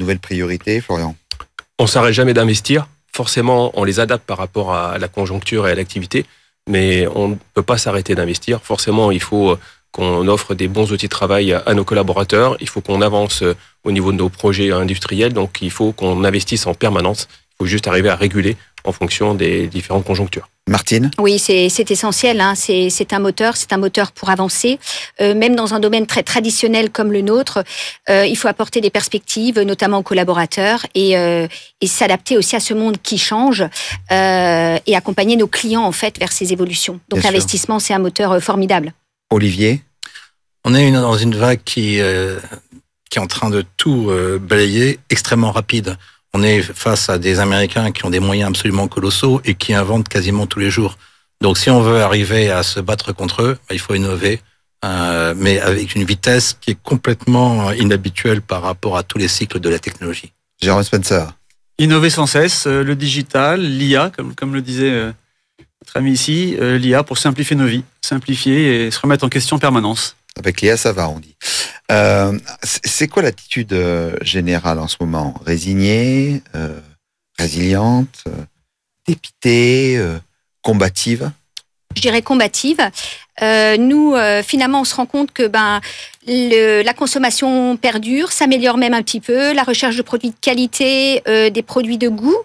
nouvelles priorités, Florian? On ne s'arrête jamais d'investir. Forcément, on les adapte par rapport à la conjoncture et à l'activité, mais on ne peut pas s'arrêter d'investir. Forcément, il faut qu'on offre des bons outils de travail à nos collaborateurs. Il faut qu'on avance au niveau de nos projets industriels. Donc, il faut qu'on investisse en permanence. Il faut juste arriver à réguler en fonction des différentes conjonctures. Martine? Oui, c'est essentiel. C'est un moteur pour avancer. Même dans un domaine très traditionnel comme le nôtre, il faut apporter des perspectives, notamment aux collaborateurs, et s'adapter aussi à ce monde qui change et accompagner nos clients en fait vers ces évolutions. Donc l'investissement, c'est un moteur formidable. Olivier? On est dans une vague qui est en train de tout balayer, extrêmement rapide. On est face à des Américains qui ont des moyens absolument colossaux et qui inventent quasiment tous les jours. Donc si on veut arriver à se battre contre eux, il faut innover, mais avec une vitesse qui est complètement inhabituelle par rapport à tous les cycles de la technologie. Jérôme Spencer? Innover sans cesse, le digital, l'IA, comme le disait notre ami ici, l'IA pour simplifier nos vies, simplifier et se remettre en question en permanence. Avec l'IA, ça va, on dit. C'est quoi l'attitude générale en ce moment? Résignée, résiliente, dépitée, combative? Je dirais combative. Nous, finalement, on se rend compte que la consommation perdure, s'améliore même un petit peu, la recherche de produits de qualité, des produits de goût,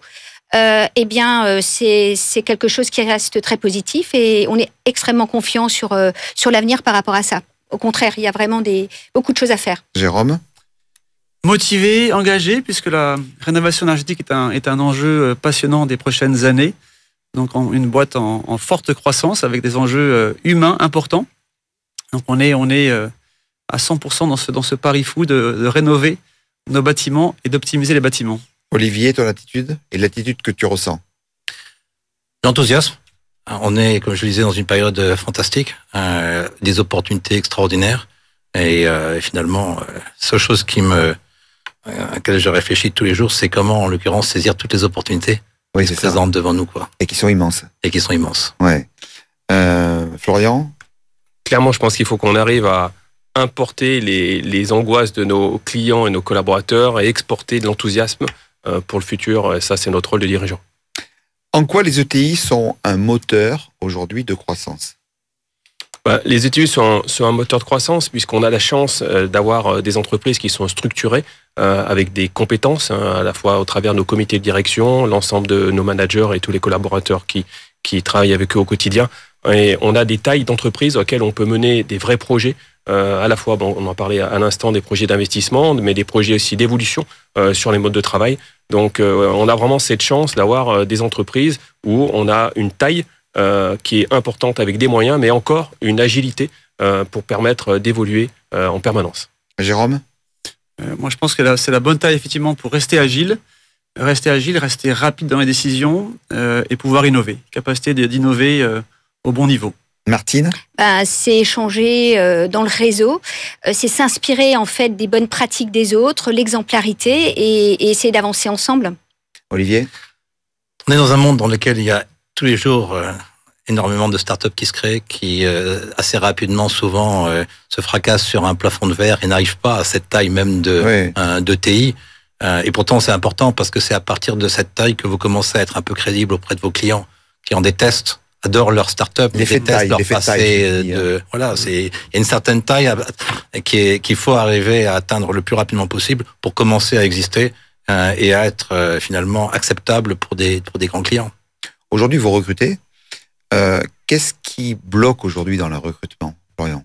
c'est quelque chose qui reste très positif et on est extrêmement confiant sur l'avenir par rapport à ça. Au contraire, il y a vraiment beaucoup de choses à faire. Jérôme? Motivé, engagé, puisque la rénovation énergétique est un enjeu passionnant des prochaines années. Donc une boîte en forte croissance avec des enjeux humains importants. Donc on est à 100% dans ce pari fou de rénover nos bâtiments et d'optimiser les bâtiments. Olivier, ton attitude et l'attitude que tu ressens? L'enthousiasme. On est, comme je le disais, dans une période fantastique, des opportunités extraordinaires. Et finalement, la seule chose à laquelle je réfléchis tous les jours, c'est comment, en l'occurrence, saisir toutes les opportunités qui se présentent devant nous, quoi. Et qui sont immenses. Ouais. Florian? Clairement, je pense qu'il faut qu'on arrive à importer les angoisses de nos clients et nos collaborateurs et exporter de l'enthousiasme pour le futur. Et ça, c'est notre rôle de dirigeant. En quoi les ETI sont un moteur aujourd'hui de croissance? Les ETI sont un moteur de croissance puisqu'on a la chance d'avoir des entreprises qui sont structurées avec des compétences, à la fois au travers de nos comités de direction, l'ensemble de nos managers et tous les collaborateurs qui travaillent avec eux au quotidien. Et on a des tailles d'entreprises auxquelles on peut mener des vrais projets, à la fois, on en parlait à l'instant, des projets d'investissement, mais des projets aussi d'évolution sur les modes de travail. Donc on a vraiment cette chance d'avoir des entreprises où on a une taille qui est importante avec des moyens, mais encore une agilité pour permettre d'évoluer en permanence. Jérôme? Moi, je pense que c'est la bonne taille, effectivement, pour rester agile, rester rapide dans les décisions et pouvoir innover. Capacité d'innover au bon niveau. Martine? C'est échanger dans le réseau, c'est s'inspirer en fait des bonnes pratiques des autres, l'exemplarité et essayer d'avancer ensemble. Olivier? On est dans un monde dans lequel il y a tous les jours énormément de startups qui se créent, qui assez rapidement, souvent, se fracassent sur un plafond de verre et n'arrivent pas à cette taille même de TI. Et pourtant, c'est important parce que c'est à partir de cette taille que vous commencez à être un peu crédible auprès de vos clients qui en détestent, adorent leur start-up, détestent leur passé. Voilà, il y a une certaine taille qu'il faut arriver à atteindre le plus rapidement possible pour commencer à exister et à être finalement acceptable pour des grands clients. Aujourd'hui, vous recrutez. Qu'est-ce qui bloque aujourd'hui dans le recrutement, Florian?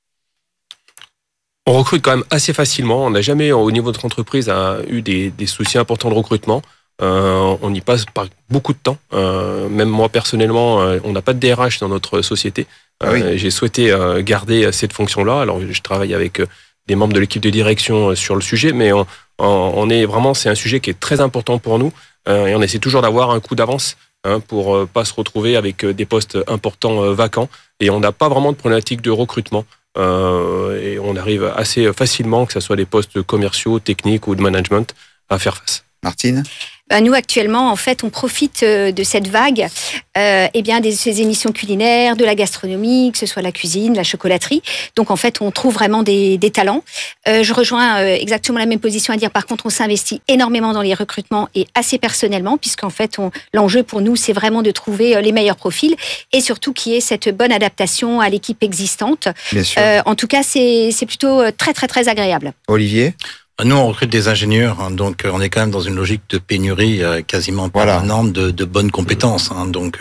On recrute quand même assez facilement. On n'a jamais, au niveau de notre entreprise, eu des soucis importants de recrutement. On y passe par beaucoup de temps. Même moi, personnellement, on n'a pas de DRH dans notre société. J'ai souhaité garder cette fonction-là. Alors, je travaille avec des membres de l'équipe de direction sur le sujet, mais on est vraiment, c'est un sujet qui est très important pour nous. Et on essaie toujours d'avoir un coup d'avance pour pas se retrouver avec des postes importants vacants. Et on n'a pas vraiment de problématique de recrutement. Et on arrive assez facilement, que ce soit des postes commerciaux, techniques ou de management, à faire face. Martine? Nous, actuellement, en fait, on profite de cette vague de ces émissions culinaires, de la gastronomie, que ce soit la cuisine, la chocolaterie. Donc, en fait, on trouve vraiment des talents. Je rejoins exactement la même position à dire, par contre, on s'investit énormément dans les recrutements et assez personnellement, puisqu'en fait, l'enjeu pour nous, c'est vraiment de trouver les meilleurs profils et surtout qu'il y ait cette bonne adaptation à l'équipe existante. Bien sûr. En tout cas, c'est plutôt très, très, très agréable. Olivier ? Nous, on recrute des ingénieurs, hein, donc on est quand même dans une logique de pénurie quasiment permanente de bonnes compétences. Hein, donc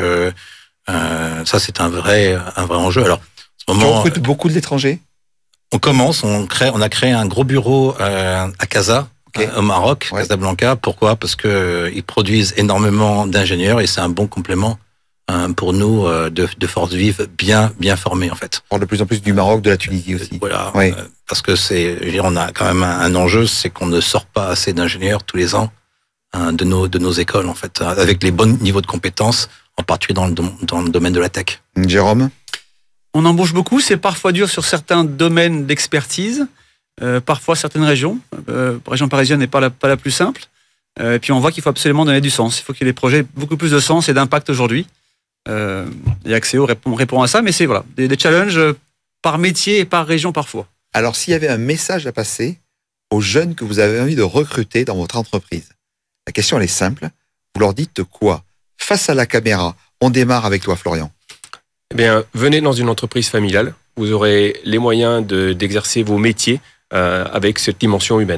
ça, c'est un vrai enjeu. Alors, en ce moment, tu recrutes beaucoup de l'étranger ? On a créé un gros bureau à Casa, au Maroc, Casablanca. Pourquoi ? Parce que ils produisent énormément d'ingénieurs et c'est un bon complément pour nous de forces vives bien formées en fait. On parle de plus en plus du Maroc, de la Tunisie aussi. Voilà, parce que on a quand même un enjeu, c'est qu'on ne sort pas assez d'ingénieurs tous les ans de nos écoles en fait, avec les bons niveaux de compétences, en particulier dans le domaine de la tech. Jérôme ? On embauche beaucoup, c'est parfois dur sur certains domaines d'expertise, parfois certaines régions. La région parisienne n'est pas la plus simple. Et puis on voit qu'il faut absolument donner du sens. Il faut qu'il y ait des projets beaucoup plus de sens et d'impact aujourd'hui. Et Axéo répond à ça, mais c'est des challenges par métier et par région parfois. Alors, s'il y avait un message à passer aux jeunes que vous avez envie de recruter dans votre entreprise, la question elle est simple. Vous leur dites quoi ? Face à la caméra, on démarre avec toi, Florian. Eh bien, venez dans une entreprise familiale. Vous aurez les moyens d'exercer vos métiers avec cette dimension humaine.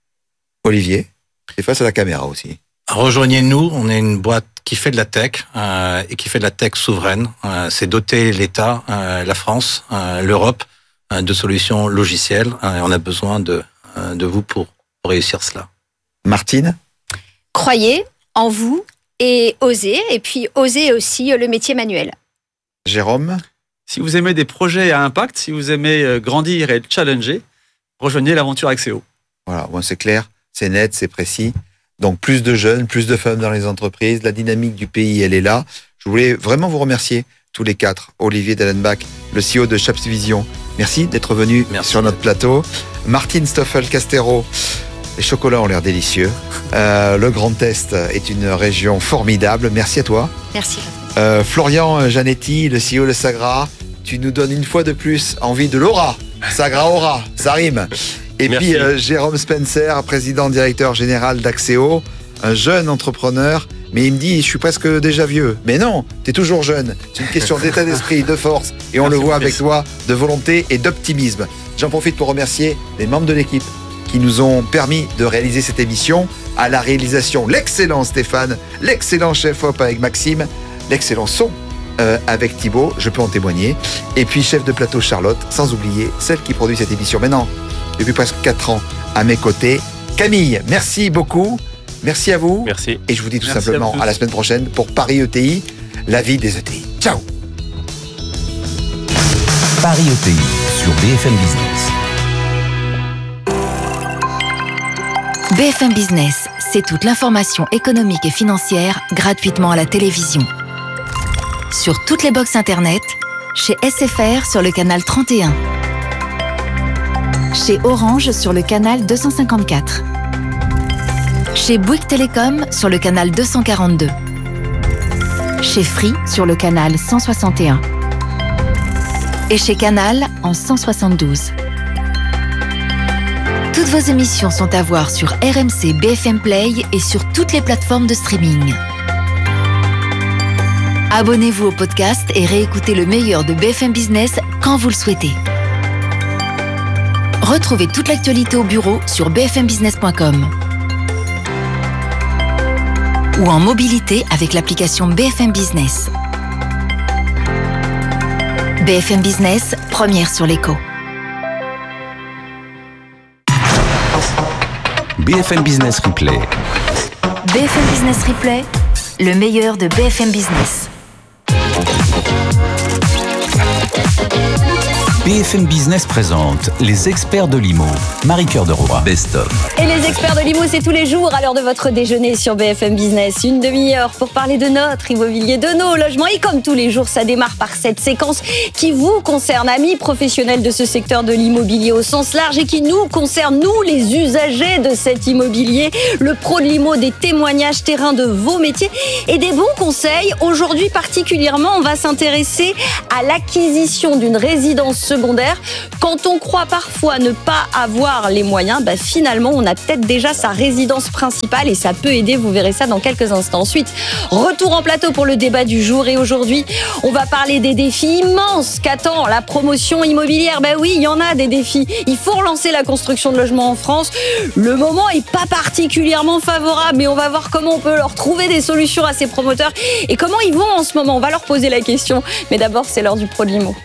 Olivier, et face à la caméra aussi. Rejoignez-nous, on est une boîte qui fait de la tech et qui fait de la tech souveraine. C'est doter l'État, la France, l'Europe de solutions logicielles. Et on a besoin de vous pour réussir cela. Martine ? Croyez en vous et osez. Et puis osez aussi le métier manuel. Jérôme ? Si vous aimez des projets à impact, si vous aimez grandir et challenger, rejoignez l'aventure Axéo. Voilà, c'est clair, c'est net, c'est précis. Donc plus de jeunes, plus de femmes dans les entreprises, la dynamique du pays, elle est là. Je voulais vraiment vous remercier tous les quatre. Olivier Dellenbach, le CEO de Chapsvision. Merci d'être venu sur notre plateau. Martine Stoffel-Castero, les chocolats ont l'air délicieux. Le Grand Est est une région formidable. Merci à toi. Merci. Florian Janetti, le CEO de Sagra, tu nous donnes une fois de plus envie de l'aura. Sagra aura, ça rime. Et merci. Puis Jérôme Spencer, président directeur général d'Axéo, un jeune entrepreneur, mais il me dit je suis presque déjà vieux. Mais non, tu es toujours jeune. C'est une question d'état d'esprit, de force, et on le voit avec toi, de volonté et d'optimisme. J'en profite pour remercier les membres de l'équipe qui nous ont permis de réaliser cette émission. À la réalisation, l'excellent Stéphane, l'excellent chef op avec Maxime, l'excellent son avec Thibaut, je peux en témoigner. Et puis chef de plateau Charlotte, sans oublier celle qui produit cette émission maintenant depuis presque 4 ans à mes côtés. Camille, merci beaucoup. Merci à vous. Merci. Et je vous dis tout Merci simplement à la semaine prochaine pour Paris ETI, la vie des ETI. Ciao. Paris ETI sur BFM Business. BFM Business, c'est toute l'information économique et financière gratuitement à la télévision. Sur toutes les box internet, chez SFR sur le canal 31. Chez Orange sur le canal 254. Chez Bouygues Télécom sur le canal 242. Chez Free sur le canal 161. Et chez Canal en 172. Toutes vos émissions sont à voir sur RMC BFM Play et sur toutes les plateformes de streaming. Abonnez-vous au podcast et réécoutez le meilleur de BFM Business quand vous le souhaitez. Retrouvez toute l'actualité au bureau sur bfmbusiness.com ou en mobilité avec l'application BFM Business. BFM Business, première sur l'écho. BFM Business Replay. BFM Business Replay, le meilleur de BFM Business. BFM Business présente les experts de l'IMO. Marie-Cœur de Roy, Best of. Et les experts de l'IMO, c'est tous les jours à l'heure de votre déjeuner sur BFM Business. Une demi-heure pour parler de notre immobilier, de nos logements. Et comme tous les jours, ça démarre par cette séquence qui vous concerne, amis professionnels de ce secteur de l'immobilier au sens large et qui nous concerne, nous les usagers de cet immobilier, le pro de l'IMO, des témoignages terrain de vos métiers et des bons conseils. Aujourd'hui particulièrement, on va s'intéresser à l'acquisition d'une résidence secondaire. Quand on croit parfois ne pas avoir les moyens, finalement, on a peut-être déjà sa résidence principale et ça peut aider. Vous verrez ça dans quelques instants. Ensuite, retour en plateau pour le débat du jour. Et aujourd'hui, on va parler des défis immenses qu'attend la promotion immobilière. Oui, il y en a des défis. Il faut relancer la construction de logements en France. Le moment est pas particulièrement favorable, mais on va voir comment on peut leur trouver des solutions à ces promoteurs et comment ils vont en ce moment. On va leur poser la question. Mais d'abord, c'est l'heure du pro de l'IMO.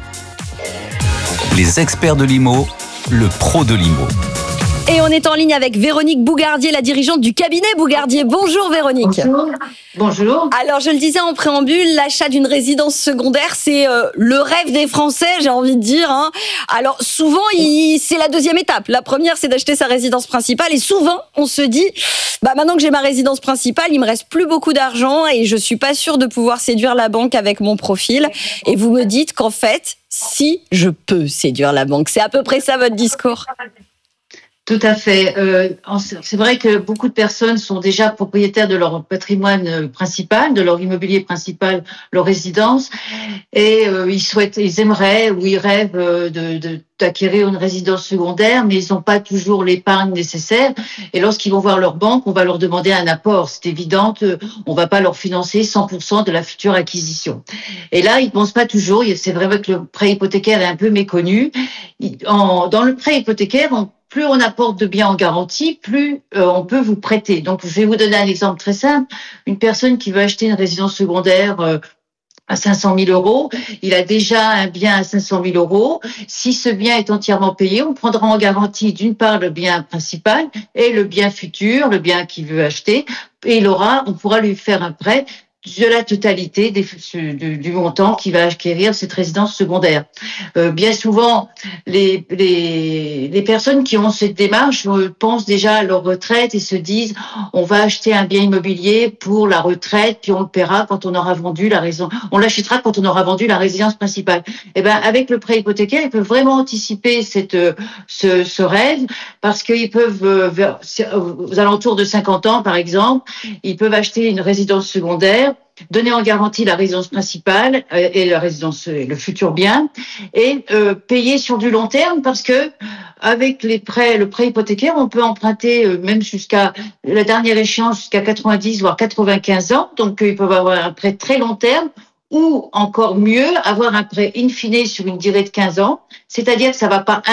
Les experts de l'IMO, le pro de l'IMO. Et on est en ligne avec Véronique Bougardier, la dirigeante du cabinet Bougardier. Bonjour Véronique. Bonjour. Alors je le disais en préambule, l'achat d'une résidence secondaire, c'est le rêve des Français, j'ai envie de dire. Alors souvent, c'est la deuxième étape. La première, c'est d'acheter sa résidence principale. Et souvent, on se dit, maintenant que j'ai ma résidence principale, il me reste plus beaucoup d'argent et je suis pas sûre de pouvoir séduire la banque avec mon profil. Et vous me dites qu'en fait, si je peux séduire la banque, c'est à peu près ça votre discours. Tout à fait. C'est vrai que beaucoup de personnes sont déjà propriétaires de leur patrimoine principal, de leur immobilier principal, leur résidence, et ils aimeraient ou ils rêvent d'acquérir une résidence secondaire, mais ils n'ont pas toujours l'épargne nécessaire. Et lorsqu'ils vont voir leur banque, on va leur demander un apport. C'est évident qu'on va pas leur financer 100% de la future acquisition. Et là, ils pensent pas toujours. C'est vrai que le prêt hypothécaire est un peu méconnu. Dans le prêt hypothécaire, plus on apporte de biens en garantie, plus on peut vous prêter. Donc, je vais vous donner un exemple très simple. Une personne qui veut acheter une résidence secondaire à 500 000 euros, il a déjà un bien à 500 000 euros. Si ce bien est entièrement payé, on prendra en garantie d'une part le bien principal et le bien futur, le bien qu'il veut acheter. Et on pourra lui faire un prêt de la totalité du montant qu'il va acquérir cette résidence secondaire. Bien souvent, les personnes qui ont cette démarche pensent déjà à leur retraite et se disent on va acheter un bien immobilier pour la retraite puis on le paiera quand on aura vendu la résidence. On l'achètera quand on aura vendu la résidence principale. Avec le prêt hypothécaire, ils peuvent vraiment anticiper ce rêve parce qu'ils peuvent aux alentours de 50 ans par exemple, ils peuvent acheter une résidence secondaire, donner en garantie la résidence principale et le futur bien, et payer sur du long terme parce que avec le prêt hypothécaire, on peut emprunter même jusqu'à la dernière échéance jusqu'à 90 voire 95 ans. Donc ils peuvent avoir un prêt très long terme ou encore mieux avoir un prêt in fine sur une durée de 15 ans, c'est-à-dire que ça va pas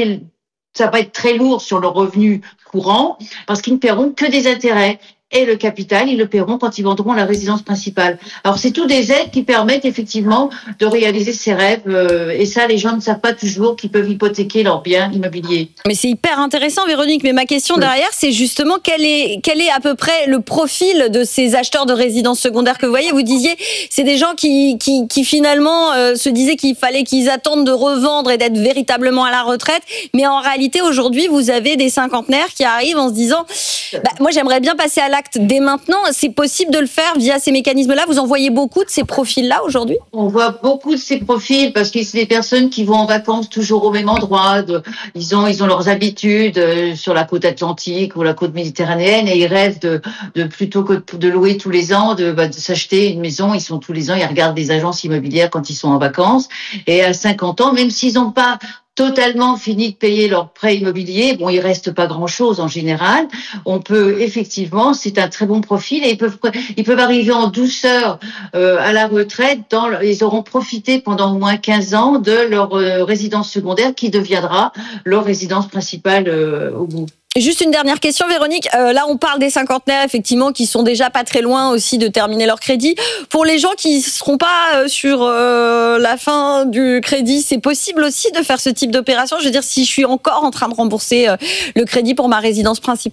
être très lourd sur le revenu courant parce qu'ils ne paieront que des intérêts. Et le capital, ils le paieront quand ils vendront la résidence principale. Alors, c'est tout des aides qui permettent effectivement de réaliser ces rêves. Et ça, les gens ne savent pas toujours qu'ils peuvent hypothéquer leurs biens immobiliers. Mais c'est hyper intéressant, Véronique. Mais ma question derrière, c'est justement quel est à peu près le profil de ces acheteurs de résidences secondaires que vous voyez. Vous disiez, c'est des gens qui finalement se disaient qu'il fallait qu'ils attendent de revendre et d'être véritablement à la retraite. Mais en réalité, aujourd'hui, vous avez des cinquantenaires qui arrivent en se disant, moi, j'aimerais bien passer à l'acte dès maintenant. C'est possible de le faire via ces mécanismes-là. Vous en voyez beaucoup de ces profils-là aujourd'hui ? On voit beaucoup de ces profils parce que c'est des personnes qui vont en vacances toujours au même endroit. Ils ont leurs habitudes sur la côte atlantique ou la côte méditerranéenne et ils rêvent plutôt que de louer tous les ans, de s'acheter une maison. Ils sont tous les ans, ils regardent des agences immobilières quand ils sont en vacances. Et à 50 ans, même s'ils n'ont pas totalement fini de payer leur prêt immobilier, il reste pas grand-chose en général. On peut effectivement, c'est un très bon profil et ils peuvent arriver en douceur à la retraite. Ils auront profité pendant au moins 15 ans de leur résidence secondaire qui deviendra leur résidence principale au bout. Juste une dernière question, Véronique. Là, on parle des cinquantenaires, effectivement, qui sont déjà pas très loin aussi de terminer leur crédit. Pour les gens qui seront pas sur la fin du crédit, c'est possible aussi de faire ce type d'opération ? Je veux dire, si je suis encore en train de rembourser le crédit pour ma résidence principale ?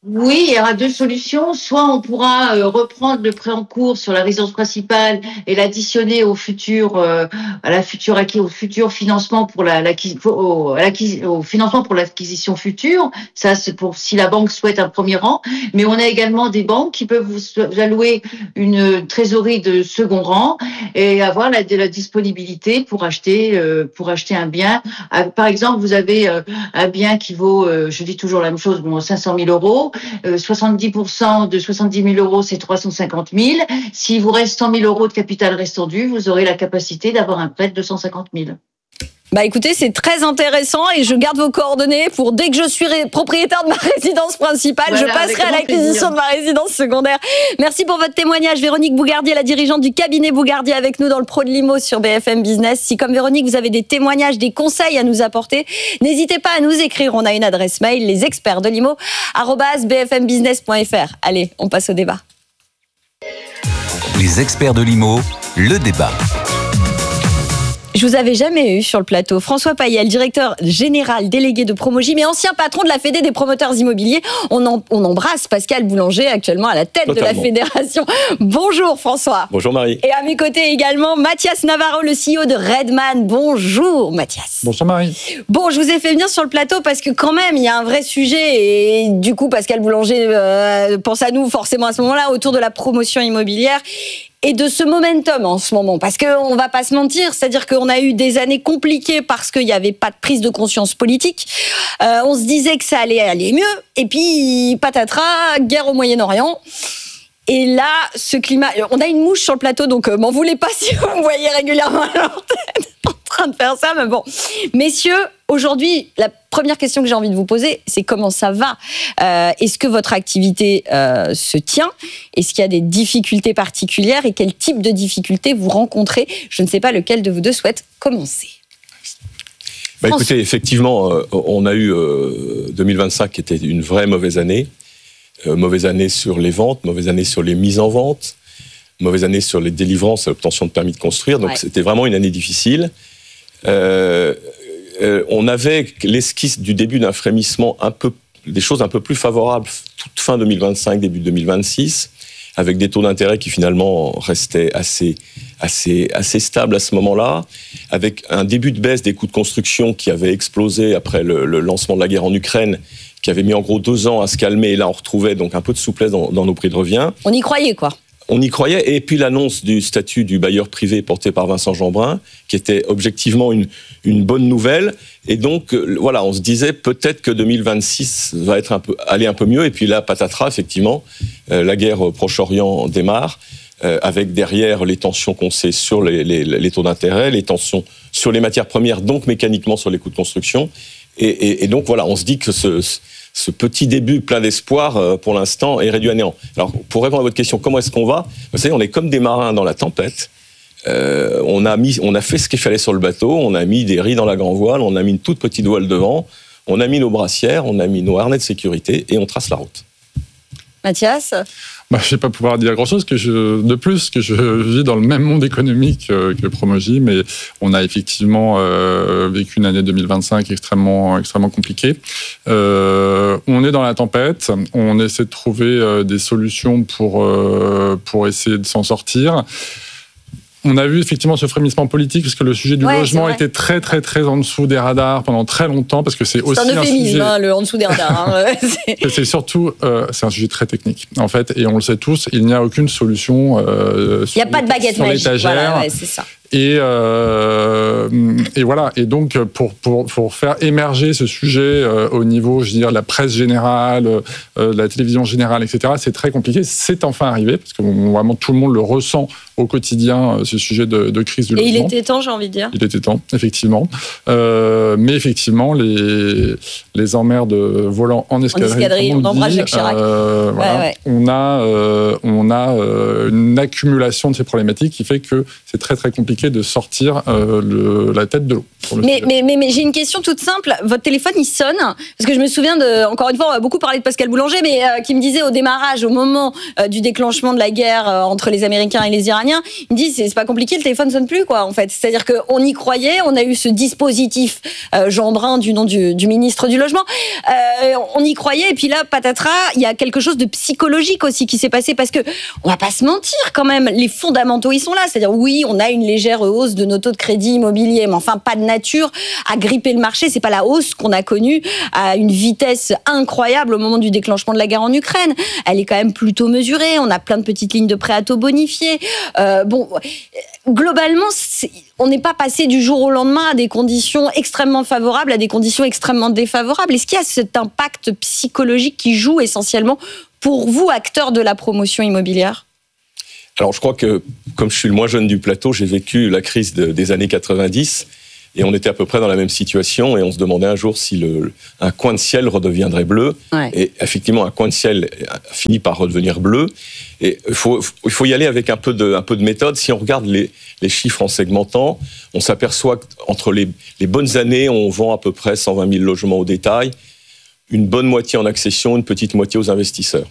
Oui, il y aura deux solutions. Soit on pourra reprendre le prêt en cours sur la résidence principale et l'additionner au futur financement pour au financement pour l'acquisition future. Ça, c'est pour si la banque souhaite un premier rang. Mais on a également des banques qui peuvent vous allouer une trésorerie de second rang et avoir la disponibilité pour acheter un bien. Par exemple, vous avez un bien qui vaut, je dis toujours la même chose, 500 000 euros. 70% de 70 000 euros, c'est 350 000. S'il vous reste 100 000 euros de capital restant dû, vous aurez la capacité d'avoir un prêt de 250 000. Bah écoutez, c'est très intéressant et je garde vos coordonnées pour dès que je suis propriétaire de ma résidence principale, voilà, je passerai à l'acquisition de ma résidence secondaire. Merci pour votre témoignage. Véronique Bougardier, la dirigeante du cabinet Bougardier avec nous dans le Pro de l'Imo sur BFM Business. Si comme Véronique, vous avez des témoignages, des conseils à nous apporter, n'hésitez pas à nous écrire. On a une adresse mail, lesexpertsdelimo@bfmbusiness.fr. Allez, on passe au débat. Les experts de l'IMO, le débat. Je vous avais jamais eu sur le plateau François Payel, directeur général délégué de Promogym et ancien patron de la Fédé des promoteurs immobiliers. On embrasse Pascal Boulanger, actuellement à la tête de la fédération. Bonjour François. Bonjour Marie. Et à mes côtés également Mathias Navarro, le CEO de Redman. Bonjour Mathias. Bonjour Marie. Bon, je vous ai fait venir sur le plateau parce que quand même il y a un vrai sujet et du coup Pascal Boulanger pense à nous forcément à ce moment-là autour de la promotion immobilière. Et de ce momentum en ce moment, parce qu'on va pas se mentir, c'est-à-dire qu'on a eu des années compliquées parce qu'il n'y avait pas de prise de conscience politique. On se disait que ça allait aller mieux, et puis patatras, guerre au Moyen-Orient. Et là, ce climat... On a une mouche sur le plateau, donc m'en voulez pas si vous me voyez régulièrement à l'antenne en train de faire ça, mais bon. Messieurs, aujourd'hui, la première question que j'ai envie de vous poser, c'est comment ça va ? Est-ce que votre activité se tient ? Est-ce qu'il y a des difficultés particulières et quel type de difficultés vous rencontrez ? Je ne sais pas lequel de vous deux souhaite commencer. Écoutez, effectivement, on a eu 2025 qui était une vraie mauvaise année. Mauvaise année sur les ventes, mauvaise année sur les mises en vente, mauvaise année sur les délivrances et l'obtention de permis de construire. Donc c'était vraiment une année difficile. On avait l'esquisse du début d'un frémissement des choses un peu plus favorables toute fin 2025, début 2026, avec des taux d'intérêt qui finalement restaient assez stables à ce moment-là, avec un début de baisse des coûts de construction qui avait explosé après le lancement de la guerre en Ukraine, qui avait mis en gros 2 ans à se calmer, et là on retrouvait donc un peu de souplesse dans nos prix de revient. On y croyait quoi. On y croyait, et puis l'annonce du statut du bailleur privé porté par Vincent Jeanbrun, qui était objectivement une bonne nouvelle, et donc voilà, on se disait peut-être que 2026 va aller un peu mieux, et puis là, patatras, effectivement, la guerre au Proche-Orient démarre, avec derrière les tensions qu'on sait sur les taux d'intérêt, les tensions sur les matières premières, donc mécaniquement sur les coûts de construction, et donc voilà, on se dit que ce petit début plein d'espoir, pour l'instant, est réduit à néant. Alors, pour répondre à votre question, comment est-ce qu'on va ? Vous savez, on est comme des marins dans la tempête. On a fait ce qu'il fallait sur le bateau, on a mis des ris dans la grand voile, on a mis une toute petite voile devant, on a mis nos brassières, on a mis nos harnais de sécurité et on trace la route. Mathias ? Je ne vais pas pouvoir dire grand-chose de plus, que je vis dans le même monde économique que Promogym, mais on a effectivement vécu une année 2025 extrêmement compliquée. On est dans la tempête, on essaie de trouver des solutions pour essayer de s'en sortir. On a vu effectivement ce frémissement politique parce que le sujet du logement était très très très en dessous des radars pendant très longtemps, parce que c'est aussi un sujet le en dessous des radars. C'est surtout c'est un sujet très technique en fait, et on le sait tous, il n'y a aucune solution. Il n'y a pas de baguette magique. Voilà, c'est ça. Et voilà. Et donc, pour faire émerger ce sujet au niveau, je veux dire, de la presse générale, de la télévision générale, etc., c'est très compliqué. C'est enfin arrivé, parce que vraiment tout le monde le ressent au quotidien, ce sujet de crise du logement. Et il était temps, j'ai envie de dire. Il était temps, effectivement. Mais effectivement, les emmerdes volant en escadrille, on embrasse Jacques Chirac. Voilà. On a une accumulation de ces problématiques qui fait que c'est très très compliqué compliqué de sortir la tête de l'eau. Mais j'ai une question toute simple. Votre téléphone, il sonne. Parce que je me souviens encore une fois, on a beaucoup parlé de Pascal Boulanger, mais qui me disait au démarrage, au moment du déclenchement de la guerre entre les Américains et les Iraniens, il me dit, c'est pas compliqué, le téléphone sonne plus, quoi, en fait. C'est-à-dire qu'on y croyait, on a eu ce dispositif Jeanbrun du nom du ministre du Logement. On y croyait, et puis là, patatras, il y a quelque chose de psychologique aussi qui s'est passé, parce que on va pas se mentir quand même, les fondamentaux, ils sont là. C'est-à-dire, oui, on a une légère hausse de nos taux de crédit immobilier, mais enfin, pas de nature à gripper le marché. C'est pas la hausse qu'on a connue à une vitesse incroyable au moment du déclenchement de la guerre en Ukraine. Elle est quand même plutôt mesurée. On a plein de petites lignes de prêt à taux bonifiés. Globalement, on n'est pas passé du jour au lendemain à des conditions extrêmement favorables, à des conditions extrêmement défavorables. Est-ce qu'il y a cet impact psychologique qui joue essentiellement pour vous, acteurs de la promotion immobilière ? Alors, je crois que, comme je suis le moins jeune du plateau, j'ai vécu la crise des années 90 et on était à peu près dans la même situation et on se demandait un jour si un coin de ciel redeviendrait bleu. Ouais. Et effectivement, un coin de ciel finit par redevenir bleu. Et il faut y aller avec un peu de méthode. Si on regarde les chiffres en segmentant, on s'aperçoit qu'entre les bonnes années, on vend à peu près 120 000 logements au détail, une bonne moitié en accession, une petite moitié aux investisseurs.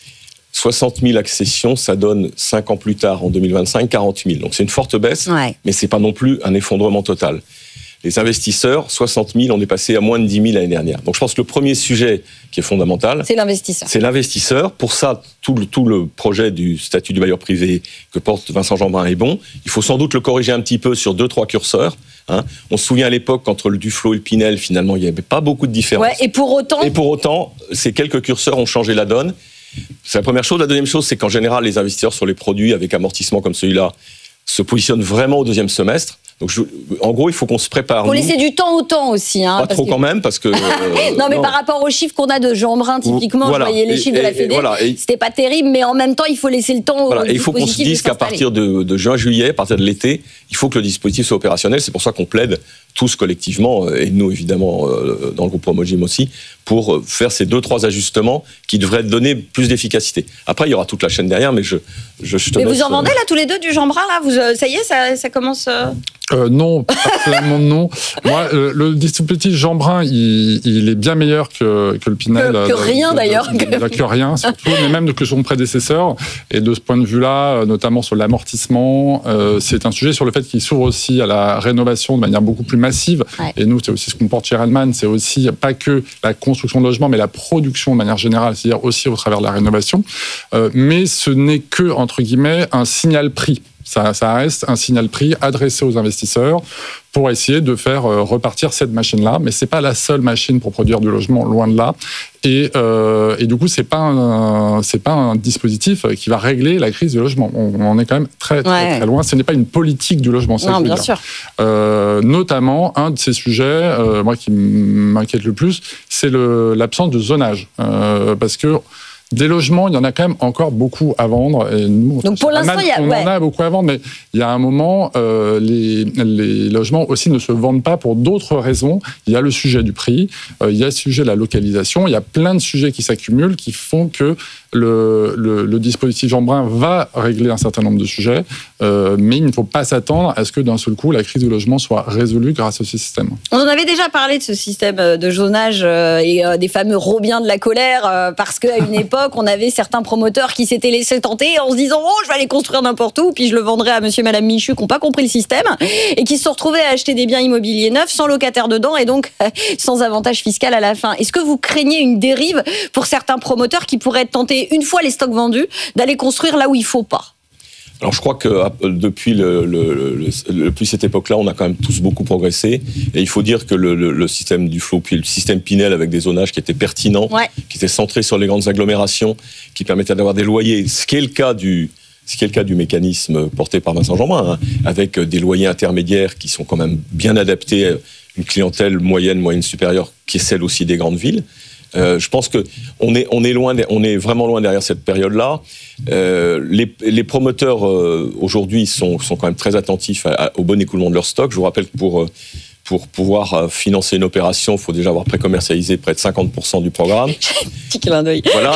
60 000 accessions, ça donne 5 ans plus tard, en 2025, 40 000. Donc c'est une forte baisse, ouais. Mais c'est pas non plus un effondrement total. Les investisseurs, 60 000, on est passé à moins de 10 000 l'année dernière. Donc je pense que le premier sujet qui est fondamental, c'est l'investisseur. C'est l'investisseur. Pour ça, tout le projet du statut du bailleur privé que porte Vincent Jeanbrun est bon. Il faut sans doute le corriger un petit peu sur 2-3 curseurs. Hein. On se souvient à l'époque, entre le Duflot et le Pinel, finalement, il n'y avait pas beaucoup de différence. Ouais, et pour autant, ces quelques curseurs ont changé la donne. C'est la première chose. La deuxième chose, c'est qu'en général, les investisseurs sur les produits avec amortissement comme celui-là se positionnent vraiment au deuxième semestre. Donc, en gros, il faut qu'on se prépare. Il faut laisser du temps au temps aussi. Hein, pas trop quand même, parce que... non, mais par rapport aux chiffres qu'on a de Jeanbrun, typiquement, voilà. Je voyais les chiffres de la Fédé, c'était pas terrible, mais en même temps, il faut laisser le temps au dispositif. Il faut qu'on se dise qu'à partir de juin-juillet, à partir de l'été, il faut que le dispositif soit opérationnel. C'est pour ça qu'on plaide tous collectivement, et nous, évidemment, dans le groupe Promogym aussi, pour faire ces 2-3 ajustements qui devraient donner plus d'efficacité. Après, il y aura toute la chaîne derrière, mais je te Mais laisse, vous en vendez, là, tous les deux, du Jeanbrun, là ça y est, ça commence... Non, personnellement non. Moi, le dispositif Jeanbrun, il est bien meilleur que le Pinel. Que rien d'ailleurs. Que rien, surtout, mais même que son prédécesseur. Et de ce point de vue-là, notamment sur l'amortissement, c'est un sujet sur le fait qu'il s'ouvre aussi à la rénovation de manière beaucoup plus massive. Ouais. Et nous, c'est aussi ce qu'on porte chez Redman, c'est aussi pas que la construction de logements, mais la production de manière générale, c'est-à-dire aussi au travers de la rénovation. Mais ce n'est que, entre guillemets, un signal prix. Ça reste un signal prix adressé aux investisseurs pour essayer de faire repartir cette machine-là. Mais c'est pas la seule machine pour produire du logement, loin de là. Et du coup, c'est pas un dispositif qui va régler la crise du logement. On en est quand même très loin. Ce n'est pas une politique du logement. Non, bien sûr. Notamment, un de ces sujets, moi qui m'inquiète le plus, c'est l'absence de zonage. Parce que des logements, il y en a quand même encore beaucoup à vendre. Et nous, donc pour l'instant, on en a beaucoup à vendre, mais il y a un moment, les logements aussi ne se vendent pas pour d'autres raisons. Il y a le sujet du prix, il y a le sujet de la localisation, il y a plein de sujets qui s'accumulent, qui font que le dispositif Jeanbrun va régler un certain nombre de sujets, mais il ne faut pas s'attendre à ce que d'un seul coup, la crise du logement soit résolue grâce à ce système. On en avait déjà parlé de ce système de zonage et des fameux Robiens de la colère, parce qu'à une époque, on avait certains promoteurs qui s'étaient laissés tenter en se disant « Oh, je vais aller construire n'importe où, puis je le vendrai à monsieur et madame Michu qui n'ont pas compris le système et qui se sont retrouvés à acheter des biens immobiliers neufs sans locataire dedans et donc sans avantage fiscal à la fin. » Est-ce que vous craignez une dérive pour certains promoteurs qui pourraient être tentés, une fois les stocks vendus, d'aller construire là où il ne faut pas ? Alors je crois que depuis cette époque-là, on a quand même tous beaucoup progressé. Et il faut dire que le système Duflot, puis le système Pinel avec des zonages qui étaient pertinents, qui étaient centrés sur les grandes agglomérations, qui permettaient d'avoir des loyers, ce qui est le cas du mécanisme porté par Vincent Jeanbrun, hein, avec des loyers intermédiaires qui sont quand même bien adaptés à une clientèle moyenne supérieure, qui est celle aussi des grandes villes. Je pense que on est vraiment loin derrière cette période-là. Les promoteurs aujourd'hui sont quand même très attentifs au bon écoulement de leur stock. Je vous rappelle que pour pour pouvoir financer une opération, il faut déjà avoir précommercialisé près de 50% du programme. Petit clin d'œil. Voilà,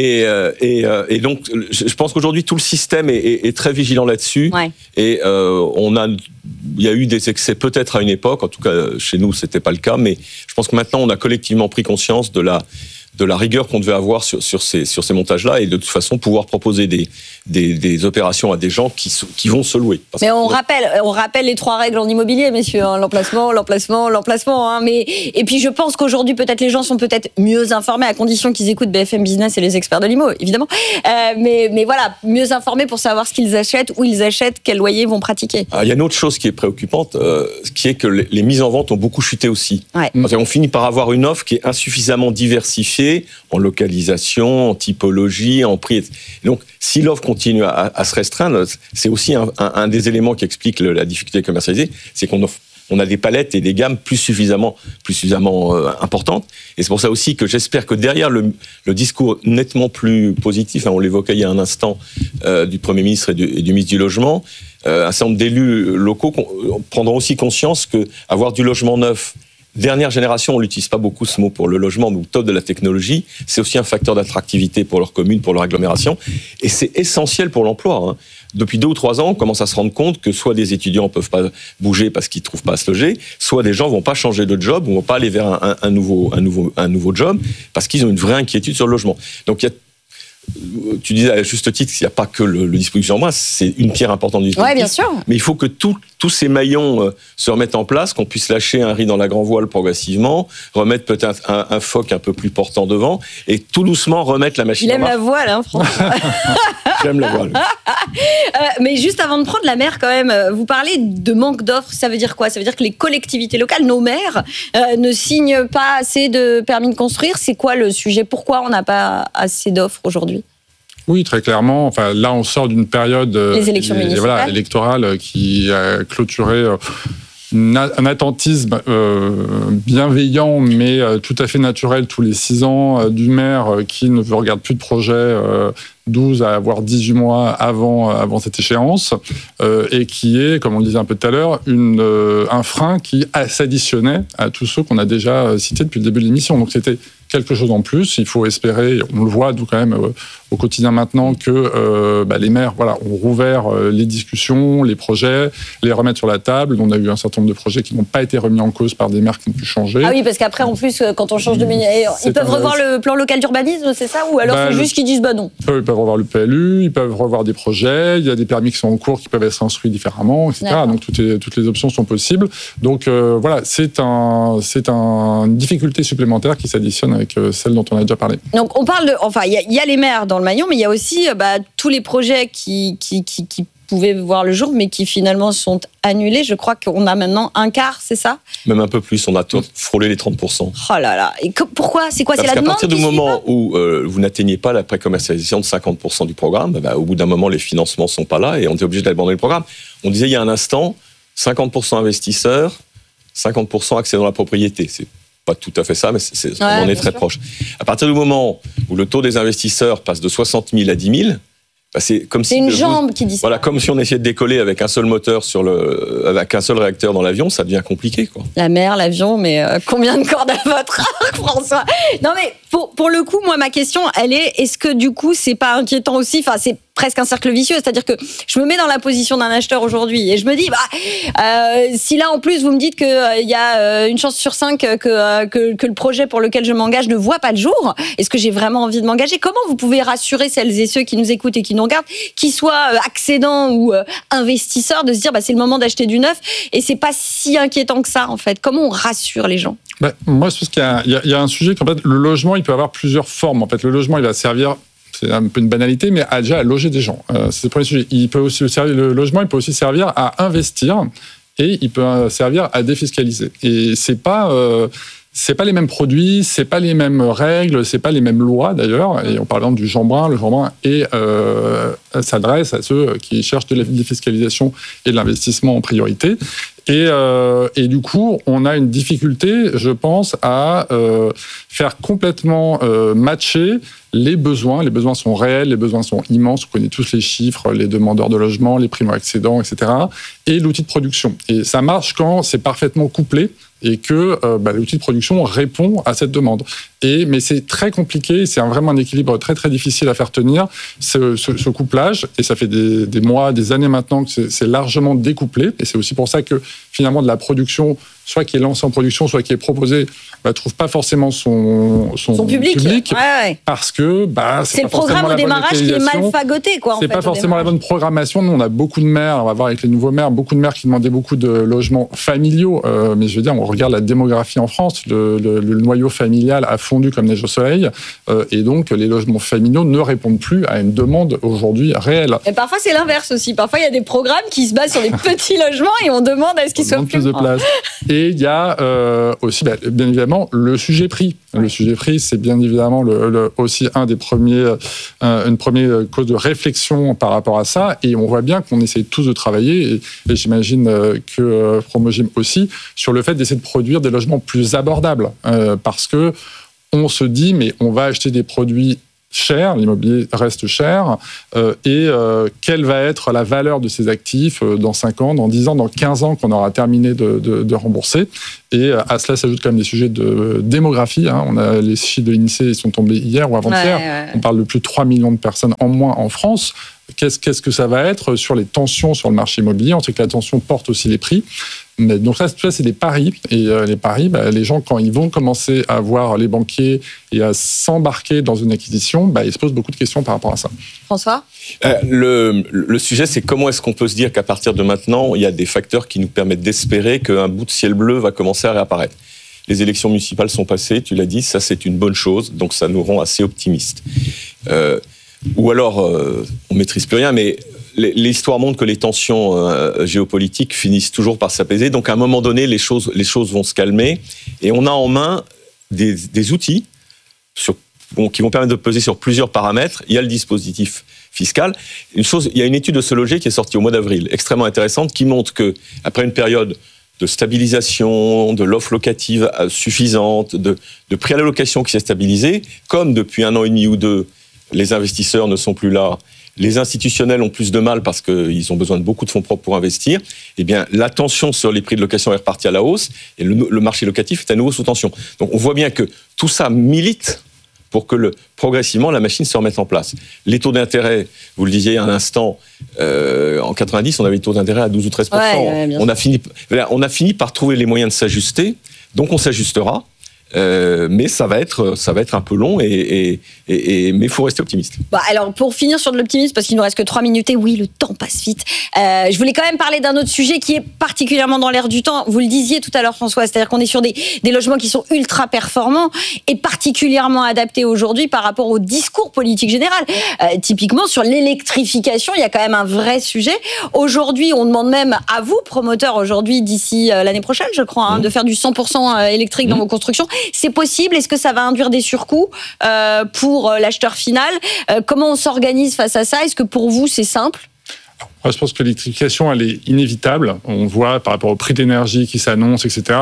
et donc, je pense qu'aujourd'hui, tout le système est très vigilant là-dessus. Ouais. Et il y a eu des excès peut-être à une époque, en tout cas chez nous, c'était pas le cas, mais je pense que maintenant, on a collectivement pris conscience de la rigueur qu'on devait avoir sur ces montages-là, et de toute façon pouvoir proposer des opérations à des gens qui vont se louer. Mais on rappelle les 3 règles en immobilier, messieurs, hein, l'emplacement. Hein, et puis je pense qu'aujourd'hui, peut-être les gens sont peut-être mieux informés, à condition qu'ils écoutent BFM Business et les experts de l'IMO, évidemment. Mais voilà, mieux informés pour savoir ce qu'ils achètent, où ils achètent, quel loyer ils vont pratiquer. Alors, il y a une autre chose qui est préoccupante, qui est que les mises en vente ont beaucoup chuté aussi. Ouais. Parce qu'on finit par avoir une offre qui est insuffisamment diversifiée en localisation, en typologie, en prix. Donc, si l'offre continue à se restreindre, c'est aussi un des éléments qui explique la difficulté de commercialiser, c'est qu'on a des palettes et des gammes plus suffisamment importantes. Et c'est pour ça aussi que j'espère que derrière le discours nettement plus positif, on l'évoquait il y a un instant, du Premier ministre et du ministre du Logement, un certain nombre d'élus locaux prendront aussi conscience qu'avoir du logement neuf, dernière génération, on n'utilise pas beaucoup ce mot pour le logement, mais au top de la technologie, c'est aussi un facteur d'attractivité pour leur commune, pour leur agglomération, et c'est essentiel pour l'emploi. Hein. Depuis 2 ou 3 ans, on commence à se rendre compte que soit des étudiants ne peuvent pas bouger parce qu'ils ne trouvent pas à se loger, soit des gens ne vont pas changer de job, ou ne vont pas aller vers un nouveau job, parce qu'ils ont une vraie inquiétude sur le logement. Donc tu disais à juste titre qu'il n'y a pas que le dispositif en main, c'est une pierre importante du dispositif. Oui, bien sûr. Mais il faut que tous ces maillons se remettent en place, qu'on puisse lâcher un riz dans la grand voile progressivement, remettre peut-être un phoque un peu plus portant devant, et tout doucement remettre la machine en marche. Il aime la voile, hein, François. J'aime la voile. Mais juste avant de prendre la mer, quand même, vous parlez de manque d'offres. Ça veut dire quoi? Ça veut dire que les collectivités locales, nos maires, ne signent pas assez de permis de construire. C'est quoi le sujet? Pourquoi on n'a pas assez d'offres aujourd'hui? Oui, très clairement. Enfin, là, on sort d'une période les élections municipales. Électorale qui a clôturé un attentisme bienveillant, mais tout à fait naturel tous les 6 ans du maire qui ne regarde plus de projet 12 à voire 18 mois avant cette échéance, et qui est, comme on le disait un peu tout à l'heure, un frein qui s'additionnait à tous ceux qu'on a déjà cités depuis le début de l'émission. Donc c'était quelque chose en plus. Il faut espérer, on le voit quand même au quotidien maintenant, que les maires ont rouvert les discussions, les projets, les remettre sur la table. On a eu un certain nombre de projets qui n'ont pas été remis en cause par des maires qui ont pu changer. Ah oui, parce qu'après, en plus, quand on change de ministère, ils peuvent revoir le plan local d'urbanisme, c'est ça? Ou alors c'est juste qu'ils disent non? Ils peuvent revoir le PLU, ils peuvent revoir des projets, il y a des permis qui sont en cours qui peuvent être instruits différemment, etc. D'accord. Donc toutes les options sont possibles. Donc c'est une difficulté supplémentaire qui s'additionne avec celle dont on a déjà parlé. Donc on parle il y a les maires dans le maillon, mais il y a aussi tous les projets qui pouvaient voir le jour, mais qui finalement sont annulés. Je crois qu'on a maintenant un quart, c'est ça? Même un peu plus, on a frôlé les 30%. Oh là là. Et pourquoi? C'est quoi? C'est la demande? Parce qu'à partir du moment où vous n'atteignez pas la précommercialisation de 50% du programme, au bout d'un moment, les financements ne sont pas là et on est obligé d'abandonner le programme. On disait il y a un instant, 50% investisseurs, 50% accédant à la propriété. C'est pas tout à fait ça, mais on est très proche. À partir du moment où le taux des investisseurs passe de 60 000 à 10 000, c'est comme c'est une jambe qui disparaît. Voilà, comme si on essayait de décoller avec un seul moteur avec un seul réacteur dans l'avion, ça devient compliqué, quoi. La mer, l'avion, mais combien de cordes à votre arc, François? Non, mais pour le coup, moi, ma question, elle est que du coup, c'est pas inquiétant aussi? Enfin, c'est presque un cercle vicieux, c'est-à-dire que je me mets dans la position d'un acheteur aujourd'hui et je me dis, si là en plus vous me dites qu'il y a une chance sur 5 que le projet pour lequel je m'engage ne voit pas le jour, est-ce que j'ai vraiment envie de m'engager? Comment vous pouvez rassurer celles et ceux qui nous écoutent et qui nous regardent, qu'ils soient accédants ou investisseurs, de se dire c'est le moment d'acheter du neuf et c'est pas si inquiétant que ça en fait? Comment on rassure les gens? Moi je pense qu'il y a un sujet qu'en fait le logement il peut avoir plusieurs formes. En fait le logement il va servir, c'est un peu une banalité, mais déjà à loger des gens. C'est le premier sujet. Le logement, il peut aussi servir à investir et il peut servir à défiscaliser. Et c'est pas les mêmes produits, c'est pas les mêmes règles, c'est pas les mêmes lois d'ailleurs. Et on parle du Jeanbrun, le Jeanbrun s'adresse à ceux qui cherchent de la défiscalisation et de l'investissement en priorité. Et du coup, on a une difficulté, je pense, à faire complètement matcher les besoins sont réels, les besoins sont immenses, on connaît tous les chiffres, les demandeurs de logement, les primo-accédants, etc. Et l'outil de production. Et ça marche quand c'est parfaitement couplé et que l'outil de production répond à cette demande. Mais c'est très compliqué, c'est vraiment un équilibre très très difficile à faire tenir, ce couplage, et ça fait des mois, des années maintenant que c'est largement découplé, et c'est aussi pour ça que finalement de la production, soit qui est lancée en production, soit qui est proposée, trouve pas forcément son public. Ouais. Parce que c'est le programme au démarrage qui est mal fagoté, quoi. C'est pas forcément la bonne programmation. Nous, on a beaucoup de maires, on va voir avec les nouveaux maires, beaucoup de maires qui demandaient beaucoup de logements familiaux. Mais je veux dire, on regarde la démographie en France, le noyau familial a fondu comme neige au soleil, et donc les logements familiaux ne répondent plus à une demande aujourd'hui réelle. Et parfois c'est l'inverse aussi. Parfois il y a des programmes qui se basent sur des petits logements et on demande à ce qu'ils soient plus de place. Et il y a aussi, bien évidemment, le sujet prix. Le sujet prix, c'est bien évidemment aussi une première cause de réflexion par rapport à ça. Et on voit bien qu'on essaie tous de travailler, et j'imagine que Promogym aussi, sur le fait d'essayer de produire des logements plus abordables. Parce que on se dit, mais on va acheter des produits cher, l'immobilier reste cher, quelle va être la valeur de ces actifs dans 5 ans, dans 10 ans, dans 15 ans qu'on aura terminé de rembourser. Et à cela s'ajoutent quand même des sujets de démographie. On a les chiffres de l'INSEE sont tombés hier ou avant-hier. Ouais. On parle de plus de 3 millions de personnes en moins en France. Qu'est-ce que ça va être sur les tensions sur le marché immobilier? On sait que la tension porte aussi les prix. Mais donc ça, c'est des paris. Et les paris, les gens, quand ils vont commencer à voir les banquiers et à s'embarquer dans une acquisition, ils se posent beaucoup de questions par rapport à ça. François ? Le sujet, c'est comment est-ce qu'on peut se dire qu'à partir de maintenant, il y a des facteurs qui nous permettent d'espérer qu'un bout de ciel bleu va commencer à réapparaître. Les élections municipales sont passées, tu l'as dit, ça c'est une bonne chose, donc ça nous rend assez optimistes. Ou alors, on ne maîtrise plus rien, mais l'histoire montre que les tensions géopolitiques finissent toujours par s'apaiser. Donc, à un moment donné, les choses vont se calmer. Et on a en main des outils qui vont permettre de peser sur plusieurs paramètres. Il y a le dispositif fiscal. Il y a une étude de Se Loger qui est sortie au mois d'avril, extrêmement intéressante, qui montre qu'après une période de stabilisation, de l'offre locative suffisante, de prix à la location qui s'est stabilisé, comme depuis 1 an et demi ou 2, les investisseurs ne sont plus là, les institutionnels ont plus de mal parce qu'ils ont besoin de beaucoup de fonds propres pour investir, eh bien, la tension sur les prix de location est repartie à la hausse et le marché locatif est à nouveau sous tension. Donc, on voit bien que tout ça milite pour que progressivement la machine se remette en place. Les taux d'intérêt, vous le disiez à l'instant, en 90, on avait des taux d'intérêt à 12 ou 13%. Ouais, on a fini par trouver les moyens de s'ajuster, donc on s'ajustera. Mais ça va être un peu long, mais il faut rester optimiste. Alors, pour finir sur de l'optimisme, parce qu'il nous reste que 3 minutes, et oui, le temps passe vite, je voulais quand même parler d'un autre sujet qui est particulièrement dans l'air du temps. Vous le disiez tout à l'heure, François, c'est-à-dire qu'on est sur des logements qui sont ultra performants et particulièrement adaptés aujourd'hui par rapport au discours politique général. Typiquement, sur l'électrification, il y a quand même un vrai sujet. Aujourd'hui, on demande même à vous, promoteurs, aujourd'hui, d'ici l'année prochaine, je crois, de faire du 100% électrique dans vos constructions. C'est possible? Est-ce que ça va induire des surcoûts pour l'acheteur final? Comment on s'organise face à ça? Est-ce que pour vous, c'est simple? Je pense que l'électrification, elle est inévitable. On voit par rapport au prix d'énergie qui s'annonce, etc.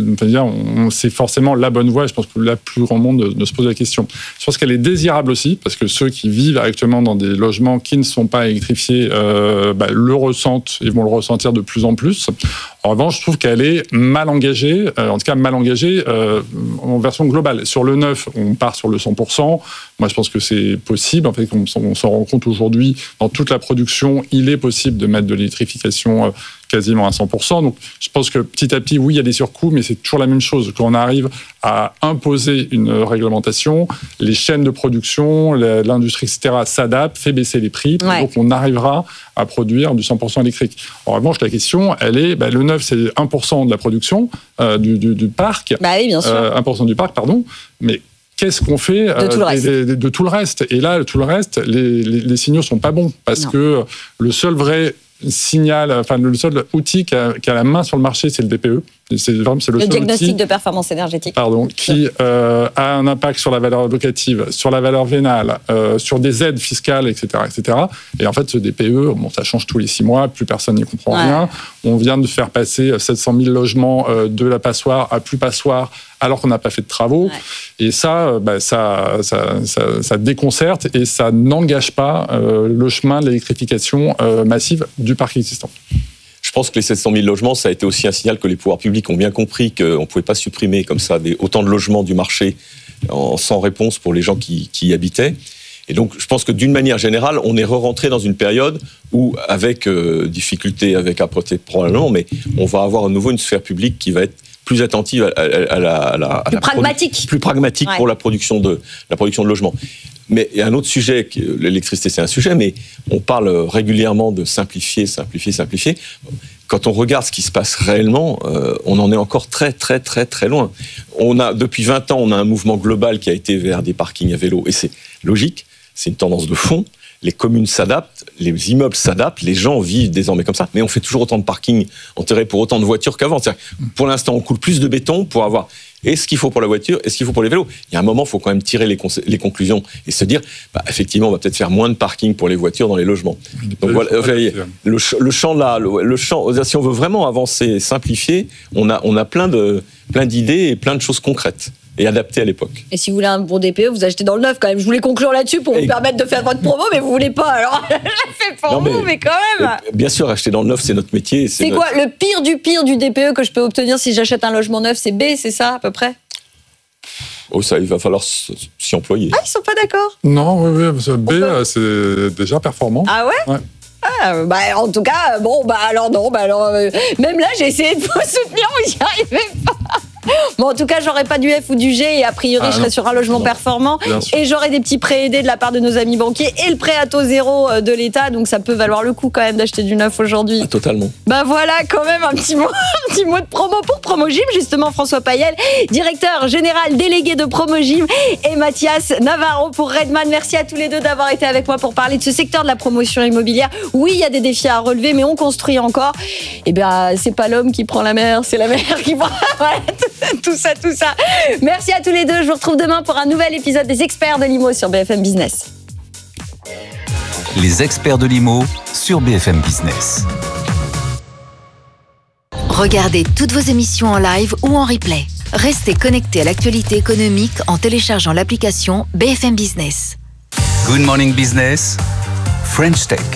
C'est forcément la bonne voie. Je pense que le plus grand monde ne se pose la question. Je pense qu'elle est désirable aussi, parce que ceux qui vivent actuellement dans des logements qui ne sont pas électrifiés le ressentent et vont le ressentir de plus en plus. En revanche, je trouve qu'elle est mal engagée, en tout cas mal engagée en version globale. Sur le neuf, on part sur le 100%. Moi, je pense que c'est possible. En fait, on s'en rend compte aujourd'hui, dans toute la production, il est possible de mettre de l'électrification quasiment à 100%. Donc, je pense que petit à petit, oui, il y a des surcoûts, mais c'est toujours la même chose. Quand on arrive à imposer une réglementation, les chaînes de production, l'industrie, etc., s'adaptent, fait baisser les prix. Ouais. Donc, on arrivera à produire du 100% électrique. En revanche, la question, elle est, le neuf, c'est 1% de la production du parc. Oui, bien sûr. 1% du parc, pardon. Mais qu'est-ce qu'on fait de tout le reste? Et là, tout le reste, les signaux sont pas bons, parce que le seul vrai signal, le seul outil qui a la main sur le marché, c'est le DPE. C'est le seul diagnostic outil, de performance énergétique. Qui a un impact sur la valeur locative, sur la valeur vénale, sur des aides fiscales, etc., etc. Et en fait, ce DPE, ça change tous les 6 mois, plus personne n'y comprend rien. On vient de faire passer 700 000 logements de la passoire à plus passoire, alors qu'on n'a pas fait de travaux. Et ça déconcerte et ça n'engage pas le chemin de l'électrification massive du parc existant. Je pense que les 700 000 logements, ça a été aussi un signal que les pouvoirs publics ont bien compris qu'on ne pouvait pas supprimer comme ça autant de logements du marché sans réponse pour les gens qui y habitaient. Et donc, je pense que d'une manière générale, on est re-rentré dans une période où, avec difficulté, avec âpreté probablement, mais on va avoir à nouveau une sphère publique qui va être plus attentive à la plus pragmatique, plus pragmatique pour la production de logements. Mais il y a un autre sujet, l'électricité c'est un sujet, mais on parle régulièrement de simplifier. Quand on regarde ce qui se passe réellement, on en est encore très très très très loin. Depuis 20 ans, on a un mouvement global qui a été vers des parkings à vélo, et c'est logique, c'est une tendance de fond. Les communes s'adaptent, les immeubles s'adaptent, les gens vivent désormais comme ça, mais on fait toujours autant de parkings enterrés pour autant de voitures qu'avant. Pour l'instant, on coule plus de béton pour avoir ce qu'il faut pour la voiture et ce qu'il faut pour les vélos. Il y a un moment, il faut quand même tirer les conclusions et se dire, effectivement, on va peut-être faire moins de parkings pour les voitures dans les logements. Donc voilà, le champ là, si on veut vraiment avancer, simplifier, on a plein d'idées et plein de choses concrètes et adaptées à l'époque. Et si vous voulez un bon DPE, vous achetez dans le neuf quand même. Je voulais conclure là-dessus pour vous permettre de faire votre promo, mais vous voulez pas. Alors, je fais pour vous, mais quand même. Bien sûr, acheter dans le neuf, c'est notre métier. C'est quoi le pire du DPE que je peux obtenir si j'achète un logement neuf? C'est B, c'est ça à peu près? Ça, il va falloir s'y employer. Ah, ils sont pas d'accord? Non, oui, B, c'est déjà performant. Ah ouais? En tout cas, même là, j'ai essayé de vous soutenir, vous n'y arrivez pas. Bon, en tout cas, j'aurais pas du F ou du G et a priori, je serais sur un logement performant et j'aurais des petits prêts aidés de la part de nos amis banquiers et le prêt à taux zéro de l'État. Donc, ça peut valoir le coup quand même d'acheter du neuf aujourd'hui. Ah, totalement. Voilà, quand même, un petit mot de promo pour Promogym, justement, François Payel, directeur général délégué de Promogym, et Mathias Navarro pour Redman. Merci à tous les deux d'avoir été avec moi pour parler de ce secteur de la promotion immobilière. Oui, il y a des défis à relever, mais on construit encore. C'est pas l'homme qui prend la mer, c'est la mer qui prend. Voilà, tout ça. Merci à tous les deux. Je vous retrouve demain pour un nouvel épisode des Experts de l'IMO sur BFM Business. Les Experts de l'IMO sur BFM Business. Regardez toutes vos émissions en live ou en replay. Restez connectés à l'actualité économique en téléchargeant l'application BFM Business. Good Morning Business, French Tech.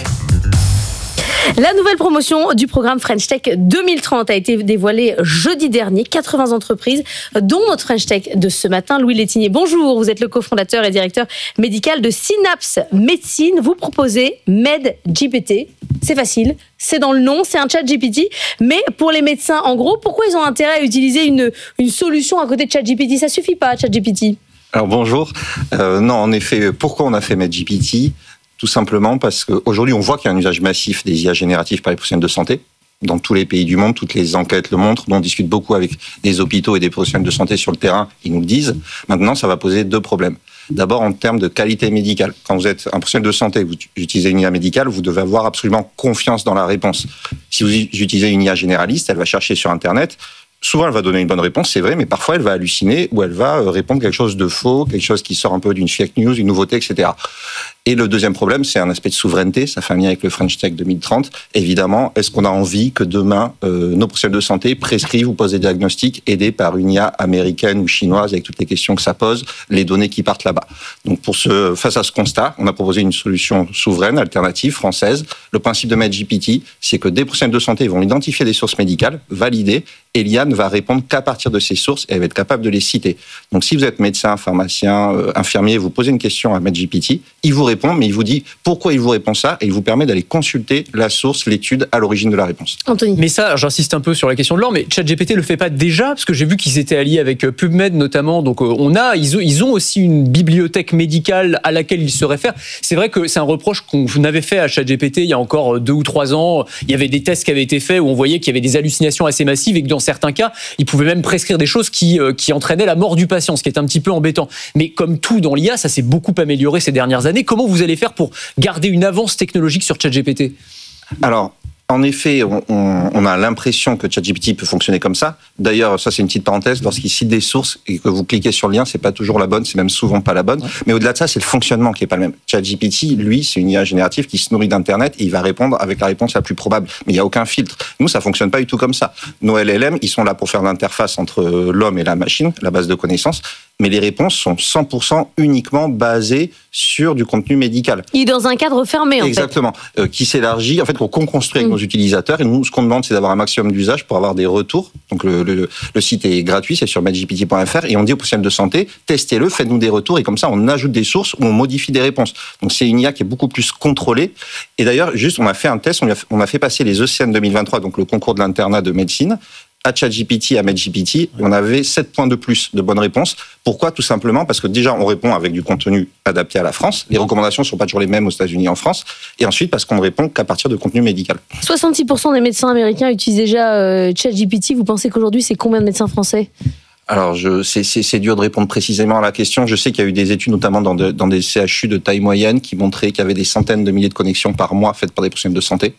La nouvelle promotion du programme French Tech 2030 a été dévoilée jeudi dernier. 80 entreprises, dont notre French Tech de ce matin. Louis Létinier, bonjour. Vous êtes le cofondateur et directeur médical de Synapse Médecine. Vous proposez MedGPT. C'est facile, c'est dans le nom, c'est un chat GPT. Mais pour les médecins, en gros, pourquoi ils ont intérêt à utiliser une solution à côté de chat GPT? Ça suffit pas, chat GPT? Alors bonjour. Non, en effet, pourquoi on a fait MedGPT? Tout simplement parce qu'aujourd'hui, on voit qu'il y a un usage massif des IA génératives par les professionnels de santé. Dans tous les pays du monde, toutes les enquêtes le montrent. On discute beaucoup avec des hôpitaux et des professionnels de santé sur le terrain. Ils nous le disent. Maintenant, ça va poser 2 problèmes. D'abord, en termes de qualité médicale. Quand vous êtes un professionnel de santé, vous utilisez une IA médicale, vous devez avoir absolument confiance dans la réponse. Si vous utilisez une IA généraliste, elle va chercher sur Internet. Souvent, elle va donner une bonne réponse, c'est vrai, mais parfois, elle va halluciner ou elle va répondre quelque chose de faux, quelque chose qui sort un peu d'une fake news, une nouveauté, etc. Et le deuxième problème, c'est un aspect de souveraineté. Ça fait un lien avec le French Tech 2030. Évidemment, est-ce qu'on a envie que demain, nos professionnels de santé prescrivent ou posent des diagnostics aidés par une IA américaine ou chinoise avec toutes les questions que ça pose, les données qui partent là-bas. Donc, face à ce constat, on a proposé une solution souveraine, alternative, française. Le principe de MedGPT, c'est que des professionnels de santé vont identifier des sources médicales, valider, et l'IA ne va répondre qu'à partir de ces sources et elle va être capable de les citer. Donc, si vous êtes médecin, pharmacien, infirmier, vous posez une question à MedGPT, il vous répond, mais il vous dit pourquoi il vous répond ça et il vous permet d'aller consulter la source, l'étude à l'origine de la réponse. Anthony. Mais ça, j'insiste un peu sur la question de l'or, mais ChatGPT le fait pas déjà, parce que j'ai vu qu'ils étaient alliés avec PubMed notamment, donc ils ont aussi une bibliothèque médicale à laquelle ils se réfèrent. C'est vrai que c'est un reproche qu'on avait fait à ChatGPT il y a encore 2 ou 3 ans. Il y avait des tests qui avaient été faits où on voyait qu'il y avait des hallucinations assez massives et que dans certains cas, il pouvait même prescrire des choses qui entraînaient la mort du patient, ce qui est un petit peu embêtant. Mais comme tout dans l'IA, ça s'est beaucoup amélioré ces dernières années. Comment vous allez faire pour garder une avance technologique sur ChatGPT ? Alors, En effet, on a l'impression que ChatGPT peut fonctionner comme ça. D'ailleurs, ça c'est une petite parenthèse, lorsqu'il cite des sources et que vous cliquez sur le lien, c'est pas toujours la bonne, c'est même souvent pas la bonne. Ouais. Mais au-delà de ça, c'est le fonctionnement qui est pas le même. ChatGPT, lui, c'est une IA générative qui se nourrit d'Internet et il va répondre avec la réponse la plus probable. Mais il n'y a aucun filtre. Nous, ça fonctionne pas du tout comme ça. Nos LLM, ils sont là pour faire l'interface entre l'homme et la machine, la base de connaissances. Mais les réponses sont 100% uniquement basées sur du contenu médical. Il est dans un cadre fermé, en fait. Exactement. Qui s'élargit, en fait, qu'on construit avec nos utilisateurs. Et nous, ce qu'on demande, c'est d'avoir un maximum d'usage pour avoir des retours. Donc, le site est gratuit, c'est sur medgpt.fr. Et on dit aux professionnels de santé, testez-le, faites-nous des retours. Et comme ça, on ajoute des sources ou on modifie des réponses. Donc, c'est une IA qui est beaucoup plus contrôlée. Et d'ailleurs, juste, on a fait un test, on a fait passer les ECN 2023, donc le concours de l'internat de médecine, à ChatGPT, à MedGPT, on avait 7 points de plus de bonnes réponses. Pourquoi ? Tout simplement parce que déjà, on répond avec du contenu adapté à la France. Les recommandations ne sont pas toujours les mêmes aux États-Unis et en France. Et ensuite, parce qu'on ne répond qu'à partir de contenu médical. 66% des médecins américains utilisent déjà ChatGPT. Vous pensez qu'aujourd'hui, c'est combien de médecins français ? Alors, c'est dur de répondre précisément à la question. Je sais qu'il y a eu des études, notamment dans des CHU de taille moyenne, qui montraient qu'il y avait des centaines de milliers de connexions par mois faites par des professionnels de santé.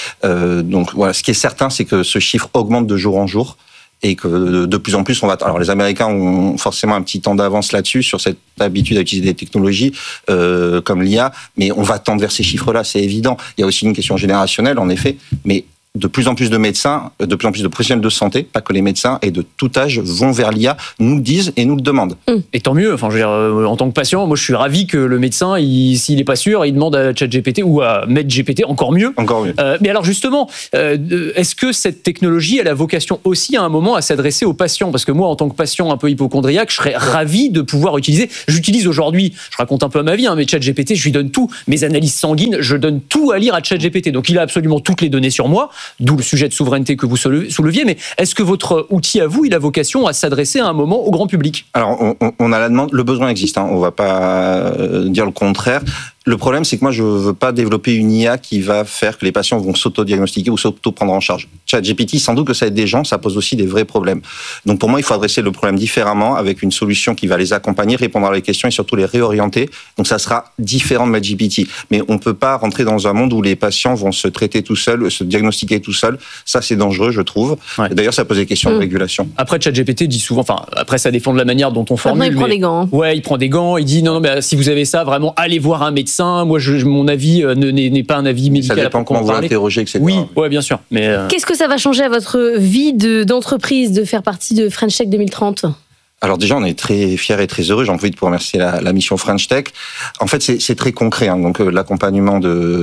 Donc voilà, ce qui est certain, c'est que ce chiffre augmente de jour en jour et que de plus en plus, on va. Alors, les Américains ont forcément un petit temps d'avance là-dessus sur cette habitude à utiliser des technologies comme l'IA, mais on va tendre vers ces chiffres-là, c'est évident. Il y a aussi une question générationnelle, en effet, mais de plus en plus de médecins, de plus en plus de professionnels de santé, pas que les médecins, et de tout âge vont vers l'IA, nous le disent et nous le demandent. Et tant mieux. Enfin, je veux dire, en tant que patient, moi, je suis ravi que le médecin, s'il n'est pas sûr, il demande à ChatGPT ou à MedGPT, encore mieux. Encore mieux. Mais alors justement, est-ce que cette technologie, elle a vocation aussi à un moment à s'adresser aux patients ? Parce que moi, en tant que patient un peu hypocondriaque, je serais ravi de pouvoir utiliser. J'utilise aujourd'hui, je raconte un peu ma vie, mais ChatGPT, je lui donne tout. Mes analyses sanguines, je donne tout à lire à ChatGPT. Donc, il a absolument toutes les données sur moi. D'où le sujet de souveraineté que vous souleviez, mais est-ce que votre outil à vous, il a vocation à s'adresser à un moment au grand public ? Alors, on a la demande, le besoin existe, on ne va pas dire le contraire. Le problème, c'est que moi, je ne veux pas développer une IA qui va faire que les patients vont s'auto-diagnostiquer ou s'auto-prendre en charge. ChatGPT, sans doute que ça aide des gens, ça pose aussi des vrais problèmes. Donc pour moi, il faut adresser le problème différemment, avec une solution qui va les accompagner, répondre à les questions et surtout les réorienter. Donc ça sera différent de MedGPT. Mais on ne peut pas rentrer dans un monde où les patients vont se traiter tout seuls, se diagnostiquer tout seuls. Ça, c'est dangereux, je trouve. Ouais. D'ailleurs, ça pose des questions de régulation. Après, ChatGPT dit souvent, enfin, après, ça dépend de la manière dont on formule. Il prend des gants. Ouais, il prend des gants, il dit non, mais si vous avez ça, vraiment, allez voir un médecin. Moi, mon avis n'est pas un avis médical. Ça dépend comment vous l'interrogez, etc. Oui, ouais, bien sûr. Mais qu'est-ce que ça va changer à votre vie d'entreprise de faire partie de French Tech 2030 ? Alors déjà, on est très fiers et très heureux. J'en profite pour remercier la mission French Tech. En fait, c'est très concret. Donc l'accompagnement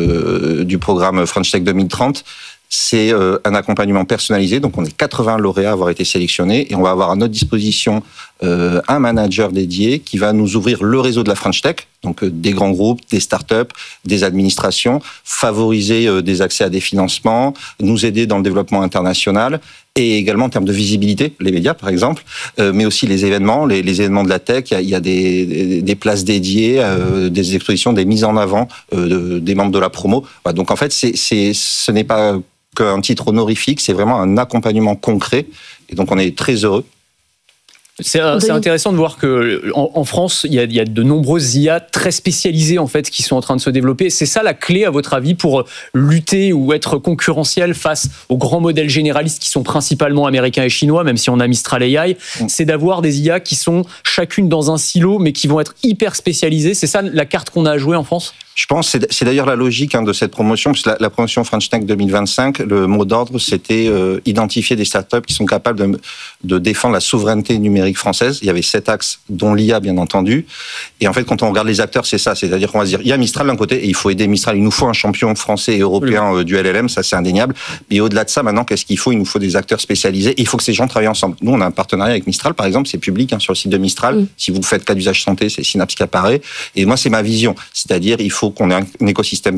du programme French Tech 2030, c'est un accompagnement personnalisé. Donc on est 80 lauréats à avoir été sélectionnés et on va avoir à notre disposition un manager dédié qui va nous ouvrir le réseau de la French Tech, donc des grands groupes, des startups, des administrations, favoriser des accès à des financements, nous aider dans le développement international et également en termes de visibilité, les médias par exemple, mais aussi les événements, les événements de la tech. Il y a des places dédiées, des expositions, des mises en avant des membres de la promo. Voilà, donc en fait, ce n'est pas qu'un titre honorifique, c'est vraiment un accompagnement concret et donc on est très heureux. C'est intéressant de voir que en France, il y a de nombreuses IA très spécialisées en fait qui sont en train de se développer. C'est ça la clé à votre avis pour lutter ou être concurrentiel face aux grands modèles généralistes qui sont principalement américains et chinois, même si on a Mistral AI, c'est d'avoir des IA qui sont chacune dans un silo mais qui vont être hyper spécialisées. C'est ça la carte qu'on a à jouer en France ? Je pense, c'est d'ailleurs la logique de cette promotion, parce que la promotion French Tech 2025, le mot d'ordre, c'était identifier des startups qui sont capables de défendre la souveraineté numérique française. Il y avait 7 axes, dont l'IA, bien entendu. Et en fait, quand on regarde les acteurs, c'est ça. C'est-à-dire qu'on va se dire, il y a Mistral d'un côté, et il faut aider Mistral. Il nous faut un champion français et européen du LLM, ça c'est indéniable. Mais au-delà de ça, maintenant, qu'est-ce qu'il faut ? Il nous faut des acteurs spécialisés, et il faut que ces gens travaillent ensemble. Nous, on a un partenariat avec Mistral, par exemple, c'est public sur le site de Mistral. Si vous faites cas d'usage santé, c'est Synapse qui apparaît. Et moi, c'est ma vision. C'est-à-dire, il faut qu'on ait un écosystème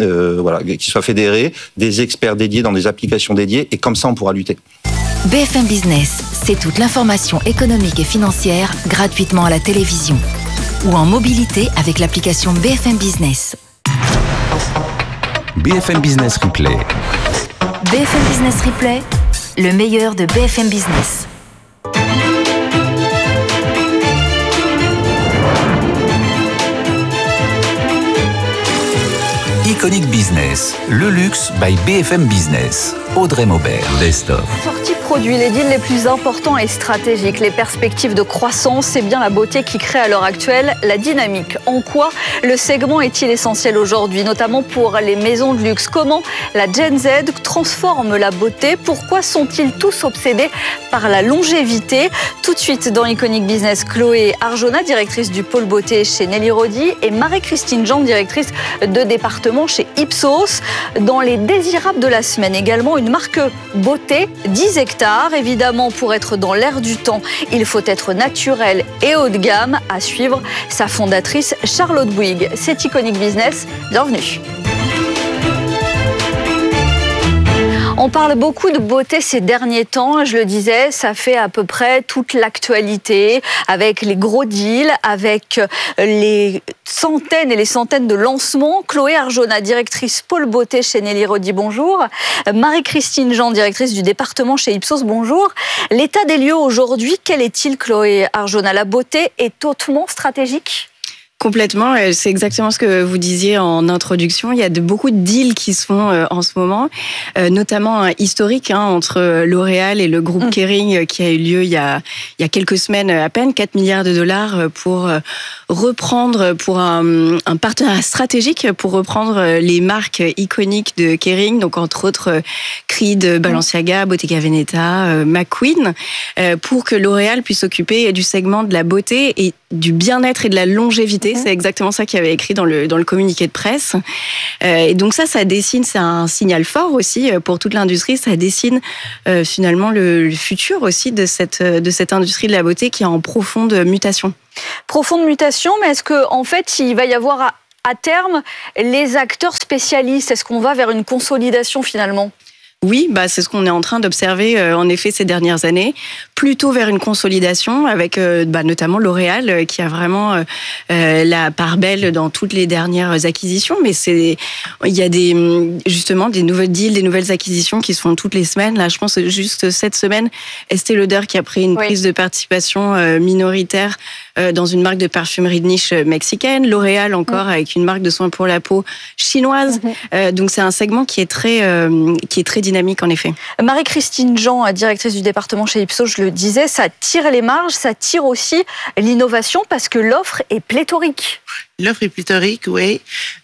qui soit fédéré, des experts dédiés dans des applications dédiées, et comme ça, on pourra lutter. BFM Business, c'est toute l'information économique et financière gratuitement à la télévision ou en mobilité avec l'application BFM Business. BFM Business Replay. BFM Business Replay, le meilleur de BFM Business. Iconic Business, le luxe by BFM Business. Audrey Maubert, Best of. Sortie produit, les deals les plus importants et stratégiques, les perspectives de croissance, c'est bien la beauté qui crée à l'heure actuelle la dynamique. En quoi le segment est-il essentiel aujourd'hui, notamment pour les maisons de luxe? Comment la Gen Z transforme la beauté? Pourquoi sont-ils tous obsédés par la longévité? Tout de suite dans Iconic Business, Chloé Arjona, directrice du pôle beauté chez Nelly Rodi, et Marie-Christine Jean, directrice de département chez Ipsos. Dans les désirables de la semaine également, une marque beauté, 10 hectares. Évidemment, pour être dans l'air du temps, il faut être naturel et haut de gamme. À suivre, sa fondatrice Charlotte Bouygues. C'est Iconic Business, bienvenue. On parle beaucoup de beauté ces derniers temps, je le disais, ça fait à peu près toute l'actualité, avec les gros deals, avec les centaines et les centaines de lancements. Chloé Arjona, directrice pôle beauté chez Nelly Rodi, bonjour. Marie-Christine Jean, directrice du département chez Ipsos, bonjour. L'état des lieux aujourd'hui, quel est-il, Chloé Arjona? La beauté est hautement stratégique? Complètement, c'est exactement ce que vous disiez en introduction. Il y a beaucoup de deals qui se font en ce moment, notamment un historique entre L'Oréal et le groupe Kering qui a eu lieu il y a quelques semaines à peine, 4 milliards de dollars pour reprendre, pour un partenariat stratégique pour reprendre les marques iconiques de Kering, donc entre autres Creed, Balenciaga, Bottega Veneta, McQueen, pour que L'Oréal puisse s'occuper du segment de la beauté et du bien-être et de la longévité. C'est exactement ça qu'il y avait écrit dans le communiqué de presse. Et donc ça dessine, c'est un signal fort aussi pour toute l'industrie. Ça dessine finalement le futur aussi de cette industrie de la beauté qui est en profonde mutation. Profonde mutation, mais est-ce qu'en fait, il va y avoir à terme les acteurs spécialistes? Est-ce qu'on va vers une consolidation finalement? Oui, c'est ce qu'on est en train d'observer en effet ces dernières années, plutôt vers une consolidation avec notamment L'Oréal qui a vraiment la part belle dans toutes les dernières acquisitions. Mais il y a justement des nouveaux deals, des nouvelles acquisitions qui se font toutes les semaines. Là, je pense juste cette semaine, Estée Lauder qui a pris une prise de participation minoritaire dans une marque de parfumerie de niche mexicaine. L'Oréal encore avec une marque de soins pour la peau chinoise. Donc c'est un segment qui est très dynamique en effet. Marie-Christine Jean, directrice du département chez Ipsos, je le disais, ça tire les marges, ça tire aussi l'innovation parce que l'offre est pléthorique. L'offre est pléthorique, oui.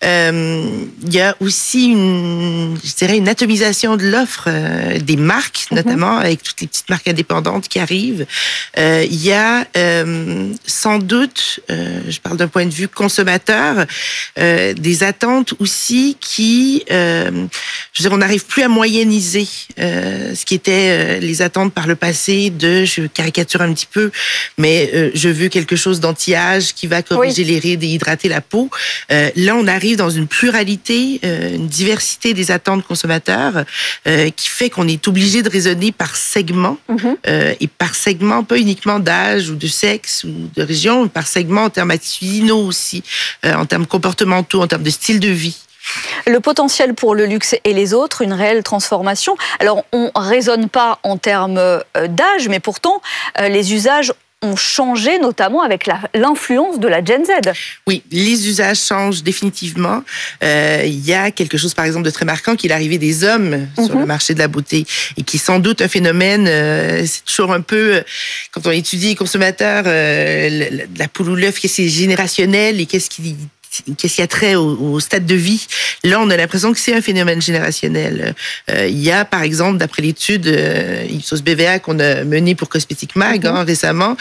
Il y a aussi une atomisation de l'offre des marques, notamment avec toutes les petites marques indépendantes qui arrivent. Il y a sans doute, je parle d'un point de vue consommateur, des attentes aussi qui, on n'arrive plus à moyenniser ce qui était les attentes par le passé je caricature un petit peu, mais je veux quelque chose d'anti-âge qui va corriger les rides et hydrater la peau. Là, on arrive dans une pluralité, une diversité des attentes consommateurs qui fait qu'on est obligé de raisonner par segment et par segment, pas uniquement d'âge ou de sexe ou de région, mais par segment en termes attitudinaux aussi, en termes comportementaux, en termes de style de vie. Le potentiel pour le luxe et les autres, une réelle transformation. Alors, on ne raisonne pas en termes d'âge, mais pourtant, les usages ont changé, notamment avec l'influence de la Gen Z. Oui, les usages changent définitivement. Il y a quelque chose, par exemple, de très marquant, qui est l'arrivée des hommes sur le marché de la beauté et qui est sans doute un phénomène, c'est toujours un peu, quand on étudie les consommateurs, la poule ou l'œuf, qu'est-ce qui est générationnel et qu'est-ce qui a trait au stade de vie. Là, on a l'impression que c'est un phénomène générationnel. Il y a, par exemple, d'après l'étude Ipsos BVA qu'on a menée pour Cosmetic Mag récemment,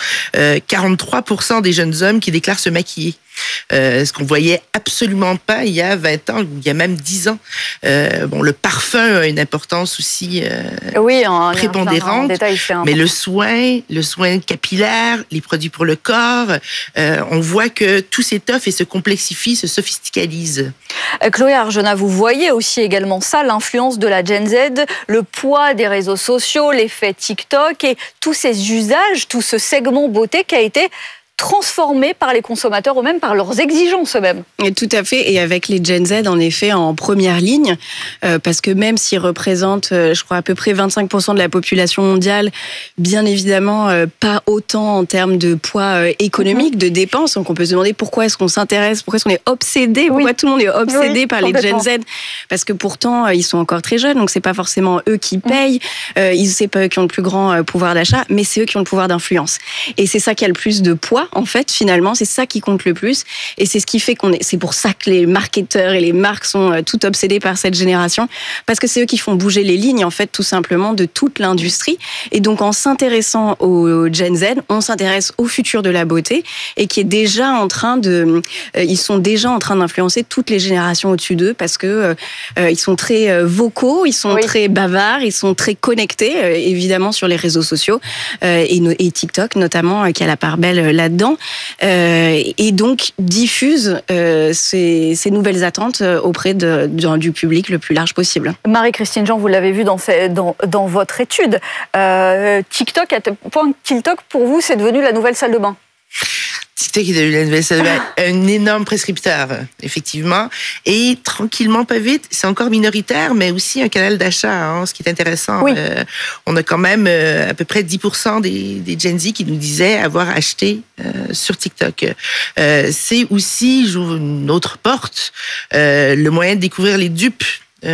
43% des jeunes hommes qui déclarent se maquiller. Ce qu'on voyait absolument pas il y a 20 ans, ou il y a même 10 ans. Le parfum a une importance aussi prépondérante, mais le soin capillaire, les produits pour le corps, on voit que tout s'étoffe et se complexifie, se sophisticalise. Chloé Arjona, vous voyez aussi également ça, l'influence de la Gen Z, le poids des réseaux sociaux, l'effet TikTok et tous ces usages, tout ce segment beauté qui a été transformés par les consommateurs eux-mêmes, par leurs exigences eux-mêmes. Et tout à fait, et avec les Gen Z en effet en première ligne, parce que même s'ils représentent, je crois, à peu près 25% de la population mondiale, bien évidemment pas autant en termes de poids économique, de dépenses, donc on peut se demander pourquoi est-ce qu'on s'intéresse, pourquoi est-ce qu'on est obsédé, pourquoi tout le monde est obsédé par les Gen Z, parce que pourtant ils sont encore très jeunes, donc c'est pas forcément eux qui payent, c'est pas eux qui ont le plus grand pouvoir d'achat, mais c'est eux qui ont le pouvoir d'influence. Et c'est ça qui a le plus de poids, en fait, finalement, c'est ça qui compte le plus. Et c'est ce qui fait c'est pour ça que les marketeurs et les marques sont tout obsédés par cette génération. Parce que c'est eux qui font bouger les lignes, en fait, tout simplement, de toute l'industrie. Et donc, en s'intéressant aux Gen Z, on s'intéresse au futur de la beauté et qui est déjà en train ils sont déjà en train d'influencer toutes les générations au-dessus d'eux parce que ils sont très vocaux, ils sont très bavards, ils sont très connectés, évidemment, sur les réseaux sociaux et TikTok, notamment, qui a la part belle là-dedans, et donc diffuse ces nouvelles attentes auprès du public le plus large possible. Marie-Christine Jean, vous l'avez vu dans votre étude. TikTok, à tel point que TikTok, pour vous, c'est devenu la nouvelle salle de bain. TikTok est devenu la nouvelle salle de bain, un énorme prescripteur, effectivement. Et tranquillement, pas vite, c'est encore minoritaire, mais aussi un canal d'achat, ce qui est intéressant. Oui. On a quand même à peu près 10% des Gen Z qui nous disaient avoir acheté sur TikTok. C'est aussi, j'ouvre une autre porte, le moyen de découvrir les dupes.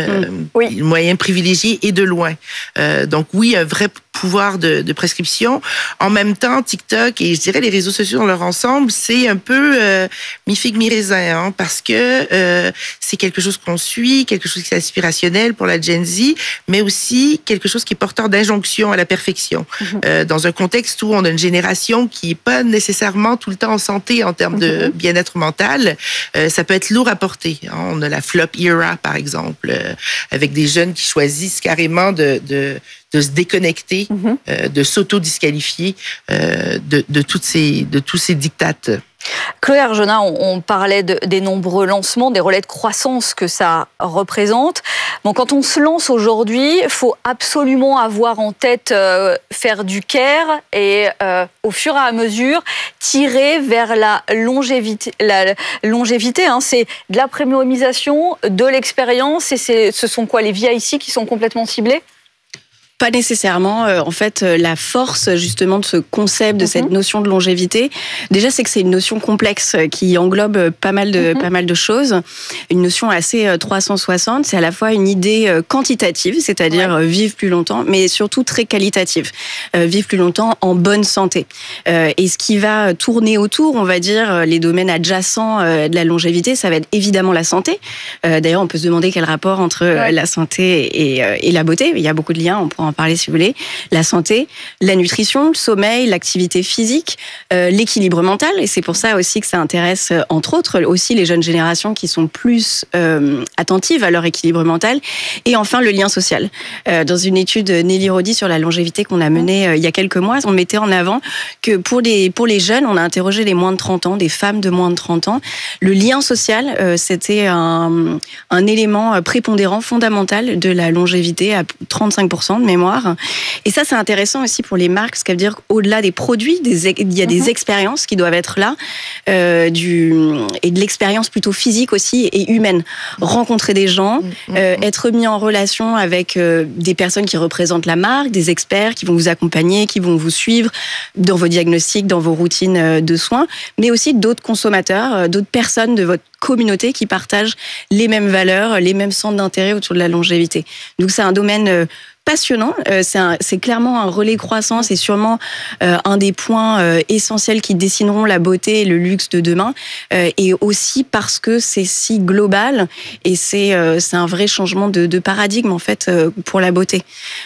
Le moyen privilégié et de loin. Donc oui, un vrai pouvoir de prescription. En même temps, TikTok et je dirais les réseaux sociaux dans leur ensemble, c'est un peu mi-figue, mi-raisin, parce que c'est quelque chose qu'on suit, quelque chose qui est aspirationnel pour la Gen Z, mais aussi quelque chose qui est porteur d'injonction à la perfection. Dans un contexte où on a une génération qui n'est pas nécessairement tout le temps en santé en termes de bien-être mental, ça peut être lourd à porter. On a la flop era, par exemple, avec des jeunes qui choisissent carrément de se déconnecter, de s'auto-disqualifier de tous ces diktats. Chloé Argenat, on parlait des nombreux lancements, des relais de croissance que ça représente. Donc quand on se lance aujourd'hui, il faut absolument avoir en tête faire du care et au fur et à mesure tirer vers la longévité. C'est de la premiumisation, de l'expérience, et ce sont quoi les VIC qui sont complètement ciblés ? Pas nécessairement. En fait, la force justement de ce concept, de cette notion de longévité, déjà c'est que c'est une notion complexe qui englobe pas mal de choses. Une notion assez 360. C'est à la fois une idée quantitative, c'est-à-dire vivre plus longtemps, mais surtout très qualitative. Vivre plus longtemps en bonne santé. Et ce qui va tourner autour, on va dire, les domaines adjacents de la longévité, ça va être évidemment la santé. D'ailleurs, on peut se demander quel rapport entre la santé et la beauté. Il y a beaucoup de liens, on pourra en parler si vous voulez. La santé, la nutrition, le sommeil, l'activité physique, l'équilibre mental, et c'est pour ça aussi que ça intéresse entre autres aussi les jeunes générations qui sont plus attentives à leur équilibre mental, et enfin le lien social. Dans une étude Nelly Rodi sur la longévité qu'on a menée il y a quelques mois, on mettait en avant que pour les jeunes, on a interrogé les moins de 30 ans, des femmes de moins de 30 ans, le lien social, c'était un élément prépondérant, fondamental de la longévité à 35% de mémoire. Et ça, c'est intéressant aussi pour les marques, ce qui veut dire qu'au-delà des produits, il y a des expériences qui doivent être là, et de l'expérience plutôt physique aussi et humaine. Rencontrer des gens, être mis en relation avec des personnes qui représentent la marque, des experts qui vont vous accompagner, qui vont vous suivre dans vos diagnostics, dans vos routines de soins, mais aussi d'autres consommateurs, d'autres personnes de votre communauté qui partagent les mêmes valeurs, les mêmes centres d'intérêt autour de la longévité. Donc c'est un domaine passionnant, c'est clairement un relais croissance et sûrement un des points essentiels qui dessineront la beauté et le luxe de demain, et aussi parce que c'est si global et c'est un vrai changement de paradigme en fait pour la beauté.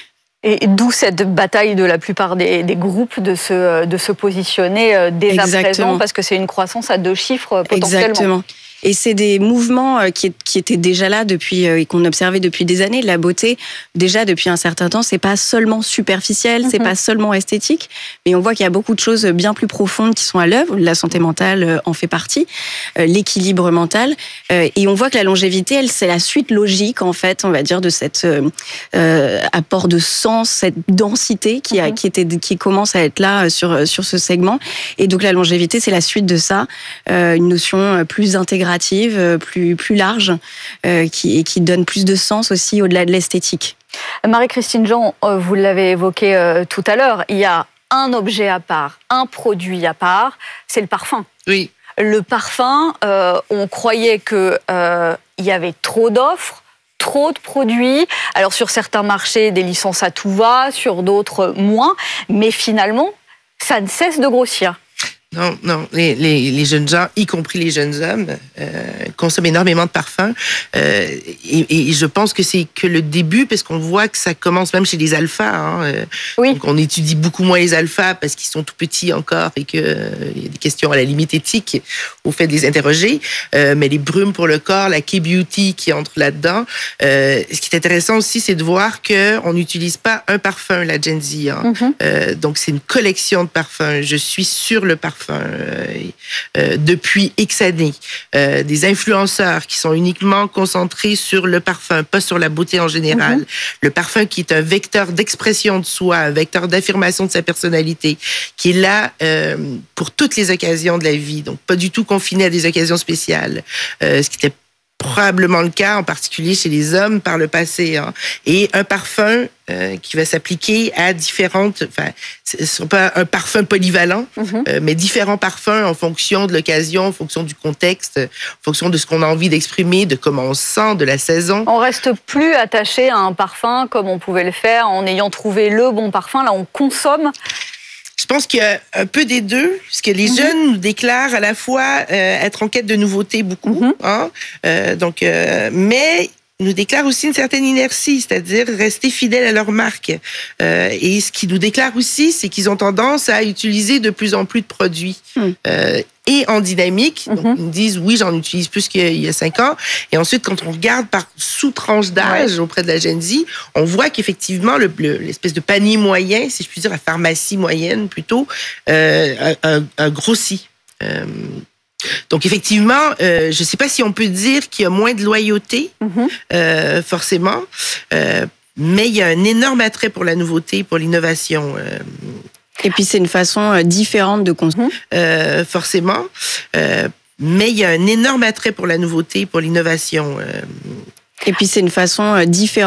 Et d'où cette bataille de la plupart des groupes de se positionner dès à présent, parce que c'est une croissance à 2 chiffres potentiellement. Exactement. Et c'est des mouvements qui étaient déjà là depuis et qu'on observait depuis des années. La beauté, déjà depuis un certain temps, c'est pas seulement superficiel, c'est pas seulement esthétique, mais on voit qu'il y a beaucoup de choses bien plus profondes qui sont à l'œuvre. La santé mentale en fait partie, l'équilibre mental, et on voit que la longévité, elle, c'est la suite logique en fait, on va dire, de cet apport de sens, cette densité qui commence à être là sur ce segment. Et donc la longévité, c'est la suite de ça, une notion plus intégrative, plus large, qui donne plus de sens aussi au-delà de l'esthétique. Marie-Christine Jean, vous l'avez évoqué tout à l'heure, il y a un objet à part, un produit à part, c'est le parfum. Oui. Le parfum, on croyait qu'il y avait trop d'offres, trop de produits. Alors sur certains marchés, des licences à tout va, sur d'autres moins, mais finalement, ça ne cesse de grossir. Non, les jeunes gens, y compris les jeunes hommes, consomment énormément de parfums. Et je pense que c'est que le début, parce qu'on voit que ça commence même chez les alphas. Oui. Donc on étudie beaucoup moins les alphas parce qu'ils sont tout petits encore et qu'il y a des questions à la limite éthiques au fait de les interroger. Mais les brumes pour le corps, la K-beauty qui entre là-dedans. Ce qui est intéressant aussi, c'est de voir qu'on n'utilise pas un parfum, la Gen Z. Donc c'est une collection de parfums. Je suis sur le parfum. Depuis X années. Des influenceurs qui sont uniquement concentrés sur le parfum, pas sur la beauté en général. Le parfum qui est un vecteur d'expression de soi, un vecteur d'affirmation de sa personnalité, qui est là pour toutes les occasions de la vie, donc pas du tout confiné à des occasions spéciales. Ce qui était probablement le cas, en particulier chez les hommes par le passé. Et un parfum qui va s'appliquer à différentes... Enfin, ce ne sera pas un parfum polyvalent, mais différents parfums en fonction de l'occasion, en fonction du contexte, en fonction de ce qu'on a envie d'exprimer, de comment on se sent, de la saison. On reste plus attaché à un parfum comme on pouvait le faire en ayant trouvé le bon parfum. Là, on consomme. Je pense qu'il y a un peu des deux, puisque les jeunes nous déclarent à la fois être en quête de nouveautés beaucoup, mais nous déclarent aussi une certaine inertie, c'est-à-dire rester fidèles à leur marque. Et ce qu'ils nous déclarent aussi, c'est qu'ils ont tendance à utiliser de plus en plus de produits. Et en dynamique, donc ils nous disent oui, j'en utilise plus qu'il y a 5 ans. Et ensuite, quand on regarde par sous-tranche d'âge auprès de la Gen Z, on voit qu'effectivement l'espèce de panier moyen, si je puis dire, la pharmacie moyenne plutôt, a grossi. Donc effectivement, je ne sais pas si on peut dire qu'il y a moins de loyauté, forcément, mais il y a un énorme attrait pour la nouveauté, pour l'innovation. Et puis c'est une façon différente de consommer. Forcément, mais il y a un énorme attrait pour la nouveauté, pour l'innovation. Et puis c'est une façon différente